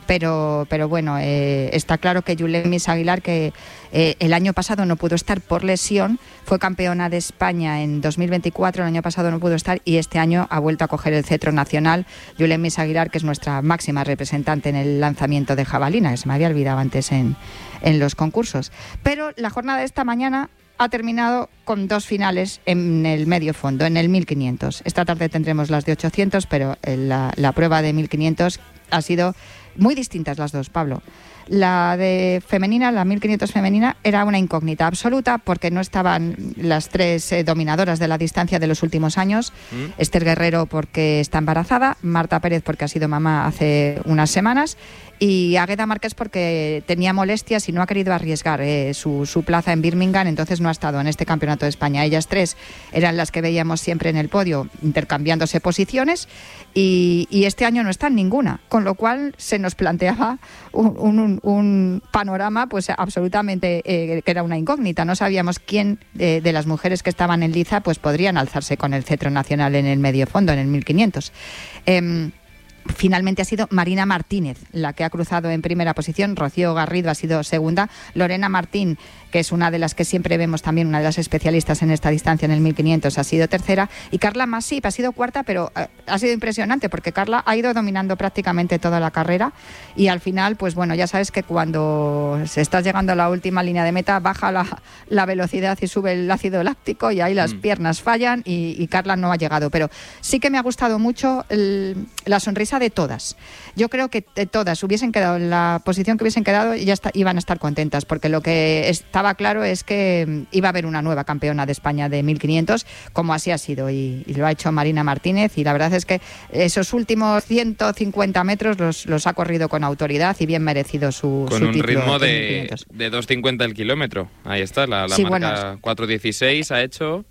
pero, pero bueno, eh, está claro que Yulemis Aguilar, que eh, el año pasado no pudo estar por lesión, fue campeona de España en dos mil veinticuatro, el año pasado no pudo estar y este año ha vuelto a coger el cetro nacional. Yulemis Aguilar, que es nuestra máxima representante en el lanzamiento de jabalina, que se me había olvidado antes en, en los concursos. Pero la jornada de esta mañana ha terminado con dos finales en el medio fondo, en el mil quinientos. Esta tarde tendremos las de ochocientos, pero la, la prueba de mil quinientos ha sido muy distintas las dos, Pablo. La de femenina, la mil quinientos femenina, era una incógnita absoluta porque no estaban las tres eh, dominadoras de la distancia de los últimos años. ¿Mm? Esther Guerrero porque está embarazada, Marta Pérez porque ha sido mamá hace unas semanas y Águeda Márquez porque tenía molestias y no ha querido arriesgar eh, su, su plaza en Birmingham, entonces no ha estado en este Campeonato de España. Ellas tres eran las que veíamos siempre en el podio intercambiándose posiciones y, y este año no están ninguna, con lo cual se nos planteaba un, un, un panorama pues absolutamente eh, que era una incógnita. No sabíamos quién de, de las mujeres que estaban en liza pues podrían alzarse con el cetro nacional en el medio fondo, en el mil quinientos. Eh, Finalmente ha sido Marina Martínez la que ha cruzado en primera posición, Rocío Garrido ha sido segunda, Lorena Martín, que es una de las que siempre vemos también, una de las especialistas en esta distancia en el mil quinientos, ha sido tercera, y Carla Masip ha sido cuarta, pero eh, ha sido impresionante porque Carla ha ido dominando prácticamente toda la carrera y al final, pues bueno, ya sabes que cuando se estás llegando a la última línea de meta baja la, la velocidad y sube el ácido láctico y ahí las mm. piernas fallan y, y Carla no ha llegado, pero sí que me ha gustado mucho el, la sonrisa de todas. Yo creo que de todas hubiesen quedado en la posición que hubiesen quedado y ya está, iban a estar contentas, porque lo que estaba claro es que iba a haber una nueva campeona de España de mil quinientos, como así ha sido, y, y lo ha hecho Marina Martínez, y la verdad es que esos últimos ciento cincuenta metros los, los ha corrido con autoridad y bien merecido su, con su un título ritmo de, de dos cincuenta el kilómetro. Ahí está, la, la sí, marca bueno, cuatro dieciséis ha hecho.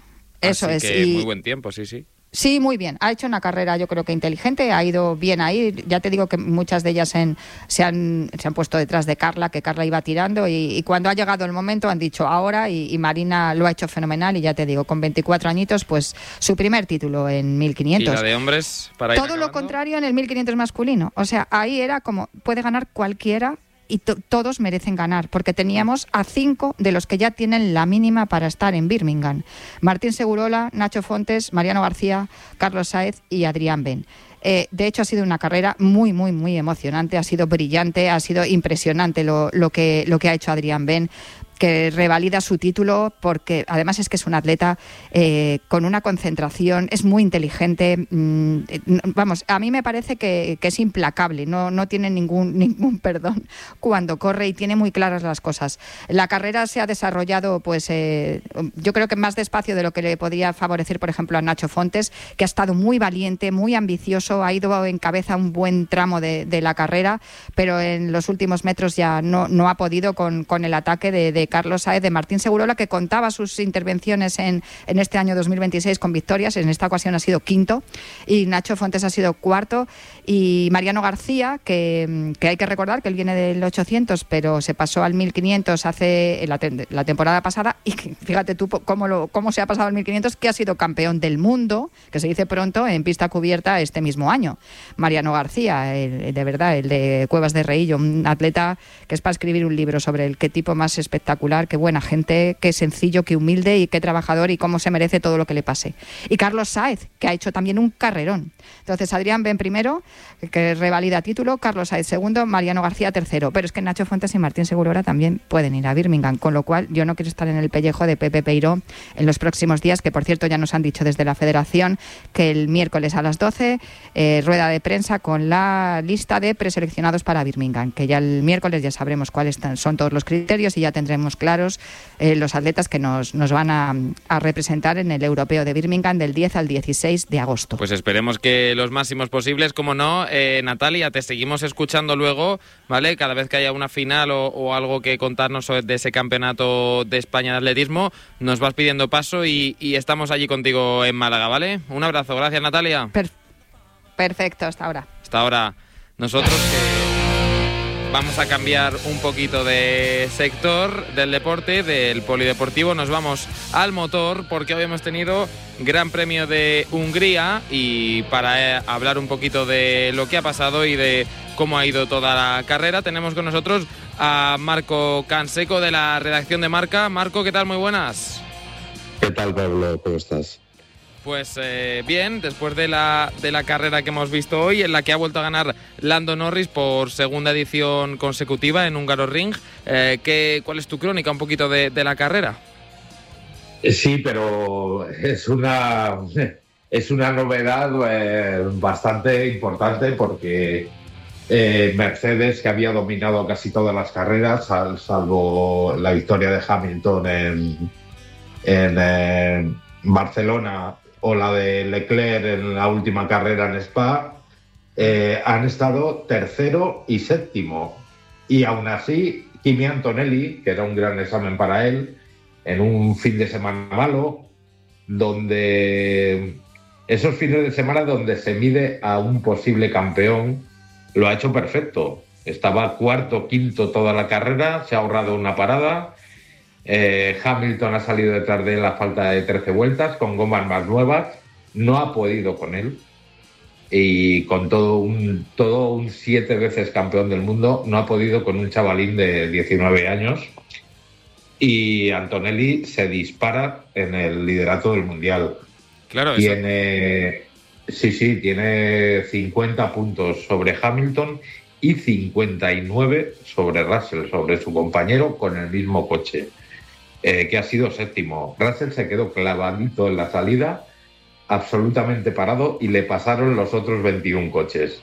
Eso así es. Que y... muy buen tiempo, sí, sí. Sí, muy bien. Ha hecho una carrera, yo creo que inteligente, ha ido bien ahí. Ya te digo que muchas de ellas en, se, han, se han puesto detrás de Carla, que Carla iba tirando, y, y cuando ha llegado el momento han dicho ahora, y, y Marina lo ha hecho fenomenal, y ya te digo, con veinticuatro añitos, pues su primer título en mil quinientos. ¿Y la de hombres para ir Todo acabando? Lo contrario en el mil quinientos masculino. O sea, ahí era como, puede ganar cualquiera, y to- todos merecen ganar, porque teníamos a cinco de los que ya tienen la mínima para estar en Birmingham. Martín Segurola, Nacho Fontes, Mariano García, Carlos Sáez y Adrián Ben. Eh, de hecho, ha sido una carrera muy, muy, muy emocionante, ha sido brillante, ha sido impresionante lo, lo, que, lo que ha hecho Adrián Ben, que revalida su título porque además es que es un atleta eh, con una concentración, es muy inteligente, mmm, vamos, a mí me parece que, que es implacable, no, no tiene ningún, ningún perdón cuando corre y tiene muy claras las cosas. La carrera se ha desarrollado, pues eh, yo creo que más despacio de lo que le podría favorecer, por ejemplo, a Nacho Fontes, que ha estado muy valiente, muy ambicioso, ha ido en cabeza un buen tramo de, de la carrera, pero en los últimos metros ya no, no ha podido con, con el ataque de, de Carlos Sáez, de Martín Segurola, que contaba sus intervenciones en, en este año dos mil veintiséis con victorias. En esta ocasión ha sido quinto y Nacho Fontes ha sido cuarto, y Mariano García, que, que hay que recordar que él viene del ochocientos pero se pasó al mil quinientos hace la, te, la temporada pasada, y que, fíjate tú cómo, lo, cómo se ha pasado al mil quinientos, que ha sido campeón del mundo, que se dice pronto, en pista cubierta este mismo año. Mariano García, el, de verdad, el de Cuevas de Reillo, un atleta que es para escribir un libro sobre el qué tipo más espectacular, qué buena gente, qué sencillo, qué humilde y qué trabajador, y cómo se merece todo lo que le pase. Y Carlos Sáez, que ha hecho también un carrerón. Entonces, Adrián Ben primero, que revalida título, Carlos Sáez segundo, Mariano García tercero. Pero es que Nacho Fontes y Martín Segurola también pueden ir a Birmingham, con lo cual yo no quiero estar en el pellejo de Pepe Peiró en los próximos días, que por cierto ya nos han dicho desde la Federación que el miércoles a las doce, eh, rueda de prensa con la lista de preseleccionados para Birmingham, que ya el miércoles ya sabremos cuáles son todos los criterios y ya tendremos claros eh, los atletas que nos, nos van a, a representar en el Europeo de Birmingham del diez al dieciséis de agosto. Pues esperemos que los máximos posibles, como no. eh, Natalia, te seguimos escuchando luego, ¿vale? Cada vez que haya una final o, o algo que contarnos de ese campeonato de España de atletismo, nos vas pidiendo paso y, y estamos allí contigo en Málaga, ¿vale? Un abrazo, gracias Natalia. Per- perfecto, hasta ahora. Hasta ahora. Nosotros que... Vamos a cambiar un poquito de sector del deporte, del polideportivo. Nos vamos al motor porque hoy hemos tenido Gran Premio de Hungría y para eh, hablar un poquito de lo que ha pasado y de cómo ha ido toda la carrera, tenemos con nosotros a Marco Canseco de la redacción de Marca. Marco, ¿qué tal? Muy buenas. ¿Qué tal, Pablo? ¿Cómo estás? Pues eh, bien, después de la, de la carrera que hemos visto hoy, en la que ha vuelto a ganar Lando Norris por segunda edición consecutiva en Hungaroring, eh, ¿qué, ¿cuál es tu crónica un poquito de, de la carrera? Sí, pero es una, es una novedad eh, bastante importante porque eh, Mercedes, que había dominado casi todas las carreras, sal, salvo la victoria de Hamilton en, en eh, Barcelona o la de Leclerc en la última carrera en Spa, eh, han estado tercero y séptimo. Y aún así, Kimi Antonelli, que era un gran examen para él, en un fin de semana malo, donde esos fines de semana donde se mide a un posible campeón, lo ha hecho perfecto. Estaba cuarto, quinto toda la carrera, se ha ahorrado una parada. Eh, Hamilton ha salido detrás de él a falta de trece vueltas, con gomas más nuevas, no ha podido con él. Y con todo un, todo un siete veces campeón del mundo, no ha podido con un chavalín de diecinueve años. Y Antonelli se dispara en el liderato del Mundial. Claro, tiene, eso. Sí, sí, tiene cincuenta puntos sobre Hamilton y cincuenta y nueve sobre Russell, sobre su compañero con el mismo coche, eh, que ha sido séptimo. Russell se quedó clavadito en la salida, absolutamente parado, y le pasaron los otros veintiún coches.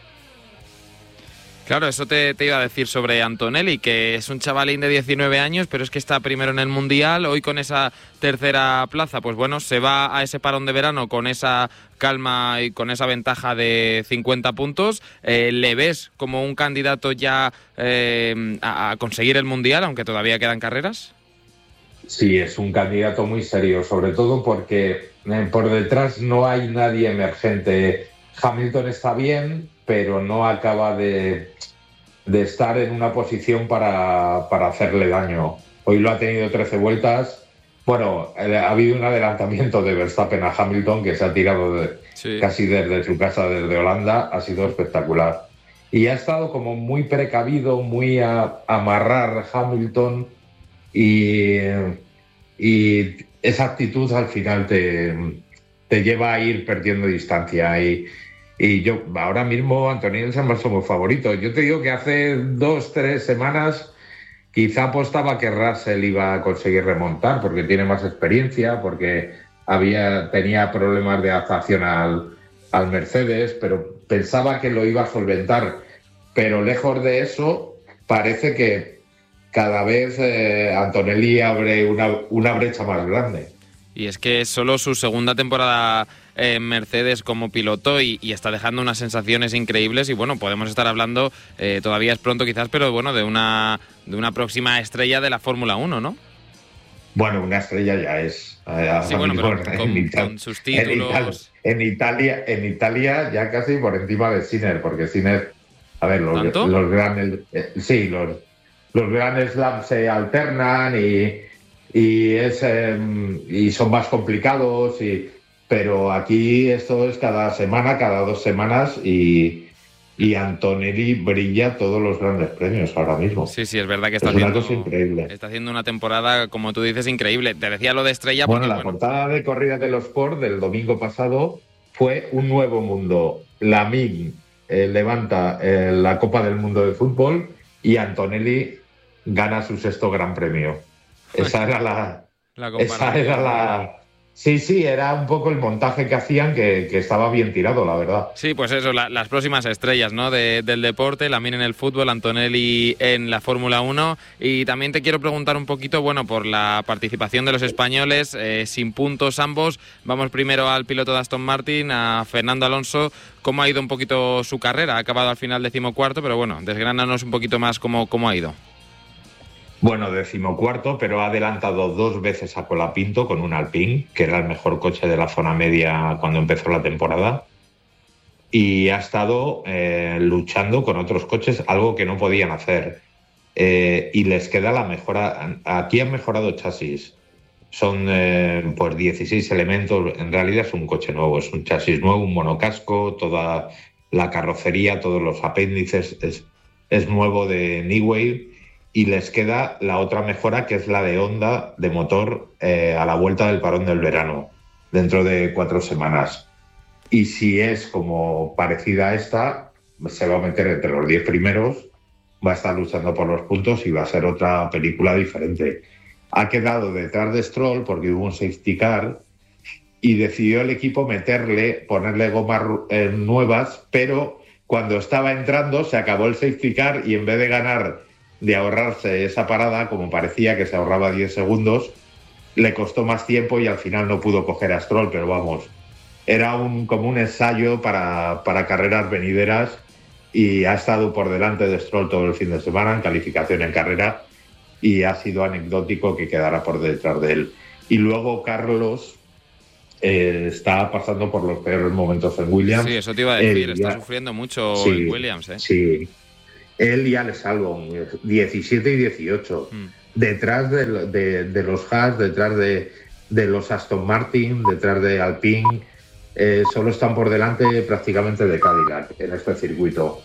Claro, eso te, te iba a decir sobre Antonelli, que es un chavalín de diecinueve años, pero es que está primero en el Mundial. Hoy con esa tercera plaza, pues bueno, se va a ese parón de verano con esa calma y con esa ventaja de cincuenta puntos. Eh, ¿Le ves como un candidato ya eh, a, a conseguir el Mundial, aunque todavía quedan carreras? Sí, es un candidato muy serio, sobre todo porque eh, por detrás no hay nadie emergente. Hamilton está bien, pero no acaba de, de estar en una posición para, para hacerle daño. Hoy lo ha tenido trece vueltas. Bueno, ha habido un adelantamiento de Verstappen a Hamilton que se ha tirado de, sí. casi desde su casa, desde Holanda. Ha sido espectacular. Y ha estado como muy precavido, muy a, a amarrar Hamilton, y, y esa actitud al final te, te lleva a ir perdiendo distancia. Y Y yo, ahora mismo, Antonelli es el máximo favorito. Yo te digo que hace dos, tres semanas quizá apostaba que Russell iba a conseguir remontar porque tiene más experiencia, porque había, tenía problemas de adaptación al, al Mercedes, pero pensaba que lo iba a solventar. Pero lejos de eso, parece que cada vez eh, Antonelli abre una, una brecha más grande. Y es que es solo su segunda temporada en Mercedes como piloto y, y está dejando unas sensaciones increíbles. Y bueno, podemos estar hablando, eh, todavía es pronto quizás, pero bueno, de una, de una próxima estrella de la Fórmula uno, ¿no? Bueno, una estrella ya es. Eh, sí, bueno, pero con, Ita- con sus títulos. En, Italia, en, Italia, en Italia ya casi por encima de Sinner, porque Sinner, a ver, los, los grandes, eh, sí, los, los grandes slams se alternan y... Y, es, eh, y son más complicados, y, pero aquí esto es cada semana, cada dos semanas, y, y Antonelli brilla todos los grandes premios ahora mismo. Sí, sí, es verdad que está, es haciendo, una cosa increíble. Está haciendo una temporada, como tú dices, increíble. Te decía lo de estrella. Bueno, porque, la bueno. portada de Corrida de los Sport del domingo pasado fue un nuevo mundo. La M I G eh, levanta eh, la Copa del Mundo de Fútbol y Antonelli gana su sexto Gran Premio. Esa era la, la esa era la... Sí, sí, era un poco el montaje que hacían que, que estaba bien tirado, la verdad. Sí, pues eso, la, las próximas estrellas, ¿no? De, del deporte, Lamine en el fútbol, Antonelli en la Fórmula uno. Y también te quiero preguntar un poquito, bueno, por la participación de los españoles, eh, sin puntos ambos. Vamos primero al piloto de Aston Martin, a Fernando Alonso. ¿Cómo ha ido un poquito su carrera? Ha acabado al final decimocuarto, pero bueno, desgránanos un poquito más cómo, cómo ha ido. Bueno, decimocuarto, pero ha adelantado dos veces a Colapinto con un Alpine, que era el mejor coche de la zona media cuando empezó la temporada. y ha estado eh, luchando con otros coches, algo que no podían hacer. Eh, y les queda la mejora. Aquí han mejorado chasis. Son eh, pues dieciséis elementos. En realidad es un coche nuevo, es un chasis nuevo, un monocasco, toda la carrocería, todos los apéndices es, es nuevo de Newey. Y les queda la otra mejora, que es la de Honda de motor eh, a la vuelta del parón del verano, dentro de cuatro semanas. Y si es como parecida a esta, se va a meter entre los diez primeros, va a estar luchando por los puntos y va a ser otra película diferente. Ha quedado detrás de Stroll porque hubo un safety car y decidió el equipo meterle, ponerle gomas eh, nuevas, pero cuando estaba entrando se acabó el safety car y en vez de ganar, de ahorrarse esa parada, como parecía que se ahorraba diez segundos, le costó más tiempo y al final no pudo coger a Stroll, pero vamos, era un, como un ensayo para, para carreras venideras y ha estado por delante de Stroll todo el fin de semana en calificación en carrera y ha sido anecdótico que quedara por detrás de él. Y luego Carlos eh, está pasando por los peores momentos en Williams. Sí, eso te iba a decir, él está ya, sufriendo mucho sí, en Williams. ¿eh? Sí, él y Alex Albon, diecisiete y dieciocho, mm. detrás de, de, de los Haas, detrás de, de los Aston Martin, detrás de Alpine, eh, solo están por delante prácticamente de Cadillac en este circuito.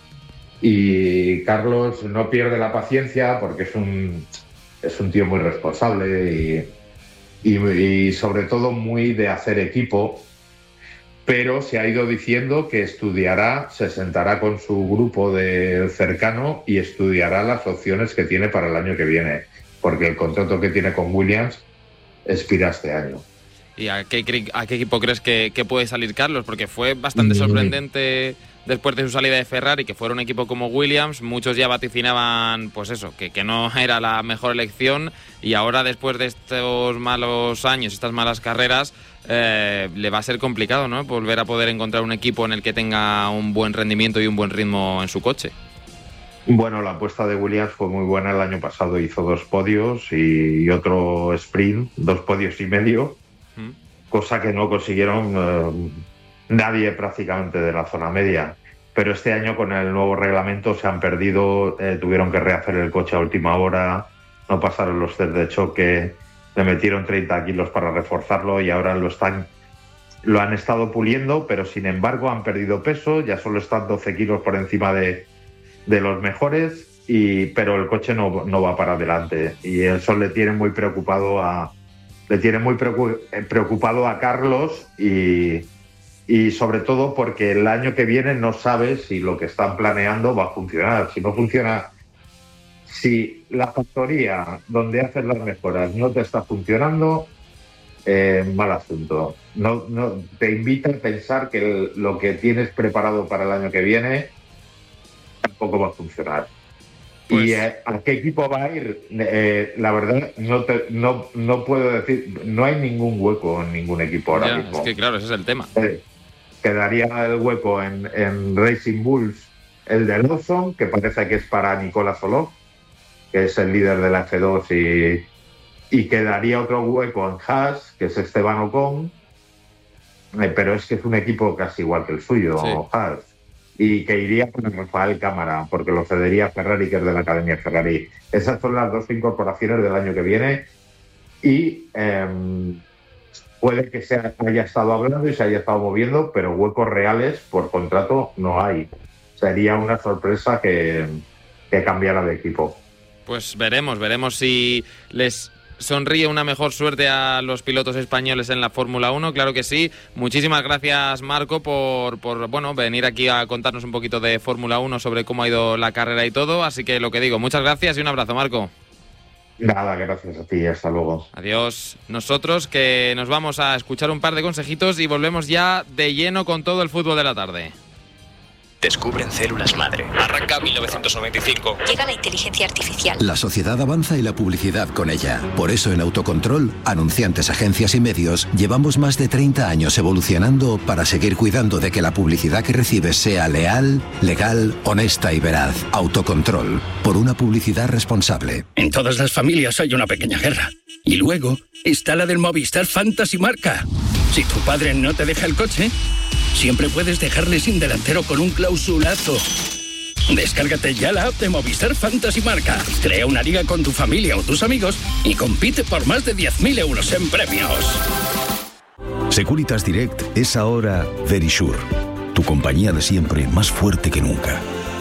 Y Carlos no pierde la paciencia porque es un, es un tío muy responsable y, y, y sobre todo muy de hacer equipo, pero se ha ido diciendo que estudiará, se sentará con su grupo de cercano y estudiará las opciones que tiene para el año que viene, porque el contrato que tiene con Williams expira este año. ¿Y a qué, a qué equipo crees que, que puede salir Carlos? Porque fue bastante sorprendente después de su salida de Ferrari que fuera un equipo como Williams. Muchos ya vaticinaban, pues eso, que, que no era la mejor elección, y ahora después de estos malos años, estas malas carreras, eh, le va a ser complicado, ¿no?, volver a poder encontrar un equipo en el que tenga un buen rendimiento y un buen ritmo en su coche. Bueno, la apuesta de Williams fue muy buena el año pasado, hizo dos podios y otro sprint, dos podios y medio, ¿Mm? cosa que no consiguieron eh, nadie prácticamente de la zona media. Pero este año con el nuevo reglamento se han perdido, eh, tuvieron que rehacer el coche a última hora, no pasaron los test de choque, le metieron treinta kilos para reforzarlo y ahora lo están lo han estado puliendo, pero sin embargo han perdido peso, ya solo están doce kilos por encima de, de los mejores, y pero el coche no, no va para adelante y eso le tiene muy preocupado a le tiene muy preocupado a Carlos y Y sobre todo porque el año que viene no sabes si lo que están planeando va a funcionar. Si no funciona, si la factoría donde haces las mejoras no te está funcionando, eh, mal asunto. No, no, te invita a pensar que el, lo que tienes preparado para el año que viene tampoco va a funcionar. Pues... ¿Y eh, a qué equipo va a ir? Eh, la verdad, no, te, no, no puedo decir, no hay ningún hueco en ningún equipo ahora ya, mismo. Es que claro, ese es el tema. Eh, Quedaría el hueco en, en Racing Bulls, el de Lawson, que parece que es para Nicola Solov, que es el líder de la F dos, y, y quedaría otro hueco en Haas, que es Esteban Ocon, eh, pero es que es un equipo casi igual que el suyo, sí. Haas, y que iría con Rafael Cámara, porque lo cedería Ferrari, que es de la Academia Ferrari. Esas son las dos incorporaciones del año que viene, y... Eh, puede que se haya estado hablando y se haya estado moviendo, pero huecos reales por contrato no hay. Sería una sorpresa que, que cambiara de equipo. Pues veremos, veremos si les sonríe una mejor suerte a los pilotos españoles en la Fórmula uno, claro que sí. Muchísimas gracias, Marco, por, por bueno, venir aquí a contarnos un poquito de Fórmula uno, sobre cómo ha ido la carrera y todo. Así que lo que digo, muchas gracias y un abrazo, Marco. Nada, gracias a ti, hasta luego. Adiós. Nosotros que nos vamos a escuchar un par de consejitos y volvemos ya de lleno con todo el fútbol de la tarde. Descubren células madre. Arranca mil novecientos noventa y cinco. Llega la inteligencia artificial. La sociedad avanza y la publicidad con ella. Por eso en Autocontrol, anunciantes, agencias y medios, llevamos más de treinta años evolucionando para seguir cuidando de que la publicidad que recibes sea leal, legal, honesta y veraz. Autocontrol. Por una publicidad responsable. En todas las familias hay una pequeña guerra. Y luego está la del Movistar Fantasy Marca. Si tu padre no te deja el coche, siempre puedes dejarle sin delantero con un clausulazo. Descárgate ya la app de Movistar Fantasy Marca. Crea una liga con tu familia o tus amigos y compite por más de diez mil euros en premios. Securitas Direct es ahora Verisure, tu compañía de siempre más fuerte que nunca.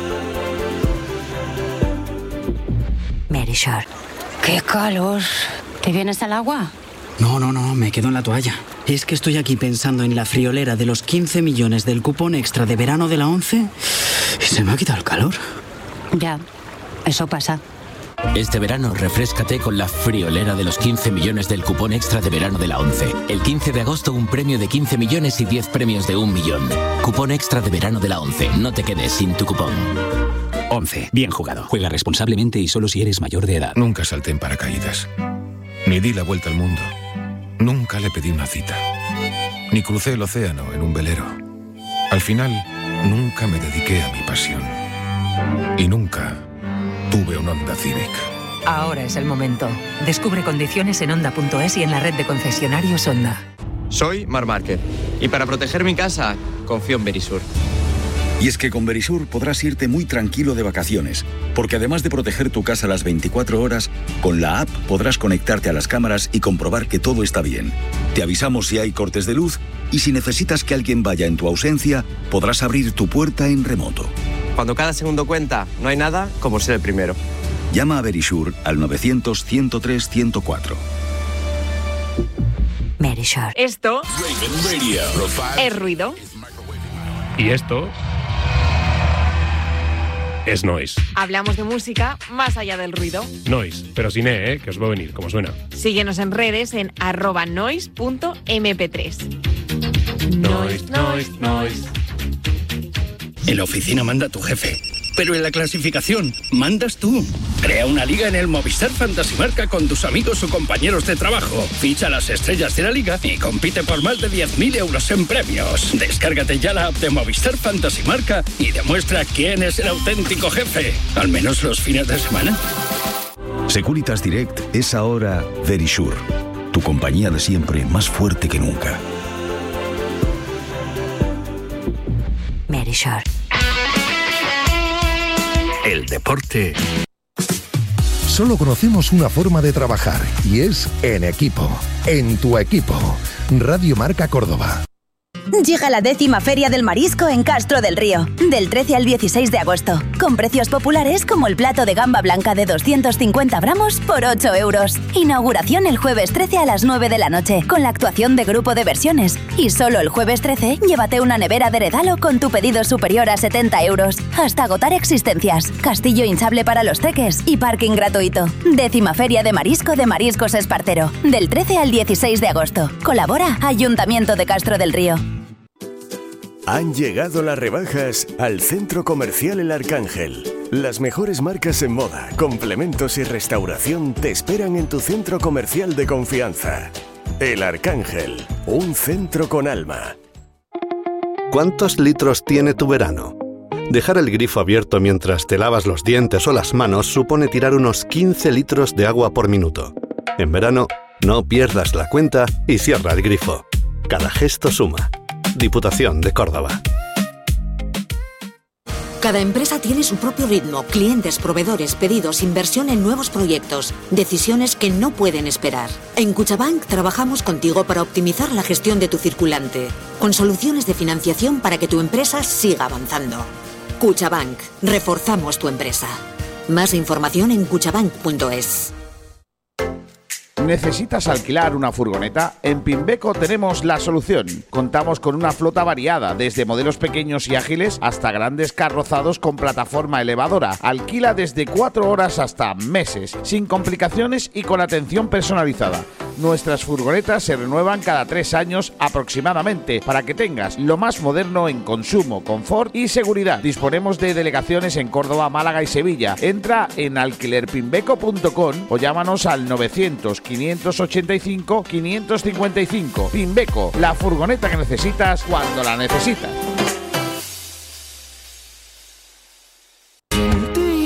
Verisure. ¡Qué calor! ¿Te vienes al agua? No, no, no, me quedo en la toalla. Es que estoy aquí pensando en la friolera de los quince millones del cupón extra de verano de la ONCE y se me ha quitado el calor. Ya, eso pasa. Este verano refréscate con la friolera de los quince millones del cupón extra de verano de la ONCE. El quince de agosto un premio de quince millones y diez premios de un millón. Cupón extra de verano de la ONCE. No te quedes sin tu cupón. ONCE. Bien jugado. Juega responsablemente y solo si eres mayor de edad. Nunca salté en paracaídas. Ni di la vuelta al mundo. Nunca le pedí una cita. Ni crucé el océano en un velero. Al final, nunca me dediqué a mi pasión. Y nunca tuve un Honda Civic. Ahora es el momento. Descubre condiciones en Honda punto es y en la red de concesionarios Honda. Soy Marc Márquez y para proteger mi casa, confío en Verisur. Y es que con Verisur podrás irte muy tranquilo de vacaciones, porque además de proteger tu casa las veinticuatro horas, con la app podrás conectarte a las cámaras y comprobar que todo está bien. Te avisamos si hay cortes de luz y si necesitas que alguien vaya en tu ausencia, podrás abrir tu puerta en remoto. Cuando cada segundo cuenta, no hay nada como ser el primero. Llama a Verisur al novecientos, ciento tres, ciento cuatro. Verisur. Esto es ruido. Y esto es noise. Hablamos de música más allá del ruido. Noise, pero sin E, ¿eh? Que os va a venir, como suena. Síguenos en redes en arroba noise punto eme pe tres. Noise, noise, noise. En la oficina manda tu jefe, pero en la clasificación mandas tú. Crea una liga en el Movistar Fantasy Marca con tus amigos o compañeros de trabajo. Ficha las estrellas de la liga y compite por más de diez mil euros en premios. Descárgate ya la app de Movistar Fantasy Marca y demuestra quién es el auténtico jefe, al menos los fines de semana. Securitas Direct es ahora Verisure, tu compañía de siempre más fuerte que nunca. Verisure. El deporte. Solo conocemos una forma de trabajar y es en equipo. En tu equipo. Radio Marca Córdoba. Llega la décima Feria del Marisco en Castro del Río, del trece al dieciséis de agosto, con precios populares como el plato de gamba blanca de doscientos cincuenta gramos por ocho euros. Inauguración el jueves trece a las nueve de la noche, con la actuación de Grupo de Versiones. Y solo el jueves trece, llévate una nevera de regalo con tu pedido superior a setenta euros, hasta agotar existencias, castillo hinchable para los teques y parking gratuito. Décima Feria de Marisco de Mariscos Espartero, del trece al dieciséis de agosto. Colabora Ayuntamiento de Castro del Río. Han llegado las rebajas al Centro Comercial El Arcángel. Las mejores marcas en moda, complementos y restauración te esperan en tu centro comercial de confianza. El Arcángel, un centro con alma. ¿Cuántos litros tiene tu verano? Dejar el grifo abierto mientras te lavas los dientes o las manos supone tirar unos quince litros de agua por minuto. En verano, no pierdas la cuenta y cierra el grifo. Cada gesto suma. Diputación de Córdoba. Cada empresa tiene su propio ritmo, clientes, proveedores, pedidos, inversión en nuevos proyectos, decisiones que no pueden esperar. En Cuchabank trabajamos contigo para optimizar la gestión de tu circulante, con soluciones de financiación para que tu empresa siga avanzando. Cuchabank, reforzamos tu empresa. Más información en cuchabank punto es. ¿Necesitas alquilar una furgoneta? En Pimbeco tenemos la solución. Contamos con una flota variada, desde modelos pequeños y ágiles hasta grandes carrozados con plataforma elevadora. Alquila desde cuatro horas hasta meses, sin complicaciones y con atención personalizada. Nuestras furgonetas se renuevan cada tres años aproximadamente, para que tengas lo más moderno en consumo, confort y seguridad. Disponemos de delegaciones en Córdoba, Málaga y Sevilla. Entra en alquiler pimbeco punto com o llámanos al novecientos, quinientos ochenta y cinco, quinientos cincuenta y cinco. Pimbeco, la furgoneta que necesitas cuando la necesitas. Tú y yo no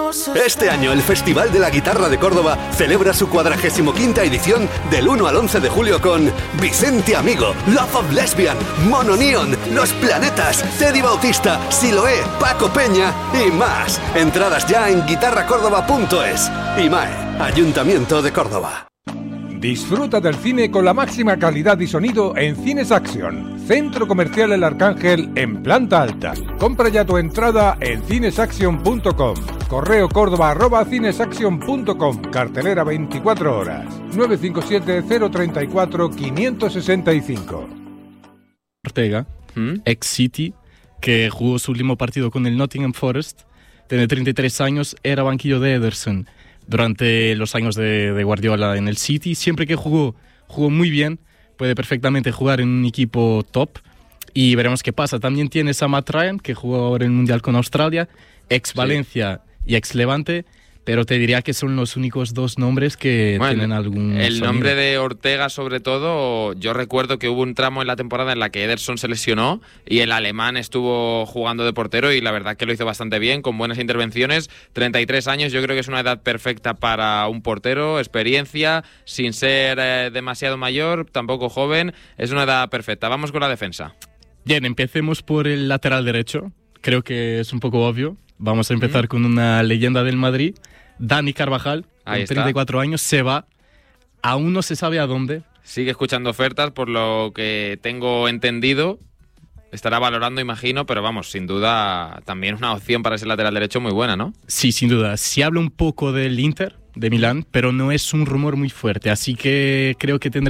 Este año el Festival de la Guitarra de Córdoba celebra su cuadragésimo quinta edición del uno al once de julio con Vicente Amigo, Love of Lesbian, Mono Neon, Los Planetas, Teddy Bautista, Siloé, Paco Peña y más. Entradas ya en guitarra córdoba punto es. IMAE, Ayuntamiento de Córdoba. Disfruta del cine con la máxima calidad y sonido en Cines Action, Centro Comercial El Arcángel en planta alta. Compra ya tu entrada en cinesaction punto com. Correo córdoba arroba cinesaction punto com. Cartelera veinticuatro horas. nueve cinco siete cero tres cuatro cinco seis cinco. Ortega, ¿Mm? ex City, que jugó su último partido con el Nottingham Forest, tiene treinta y tres años, era banquillo de Ederson durante los años de, de Guardiola en el City. Siempre que jugó, jugó muy bien, puede perfectamente jugar en un equipo top y veremos qué pasa. También tienes a Matt Ryan, que jugó ahora en el Mundial con Australia, ex Valencia sí. y ex Levante, pero te diría que son los únicos dos nombres que bueno, tienen algún El sonido. nombre de Ortega, sobre todo, yo recuerdo que hubo un tramo en la temporada en la que Ederson se lesionó y el alemán estuvo jugando de portero y la verdad que lo hizo bastante bien, con buenas intervenciones. treinta y tres años, yo creo que es una edad perfecta para un portero, experiencia, sin ser eh, demasiado mayor, tampoco joven, es una edad perfecta. Vamos con la defensa. Bien, empecemos por el lateral derecho, creo que es un poco obvio. Vamos a empezar mm. con una leyenda del Madrid, Dani Carvajal, con treinta y cuatro años, se va, aún no se sabe a dónde. Sigue escuchando ofertas, por lo que tengo entendido, estará valorando, imagino, pero vamos, sin duda también una opción para ese lateral derecho muy buena, ¿no? Sí, sin duda. Se habla un poco del Inter, de Milán, pero no es un rumor muy fuerte, así que creo que tendrá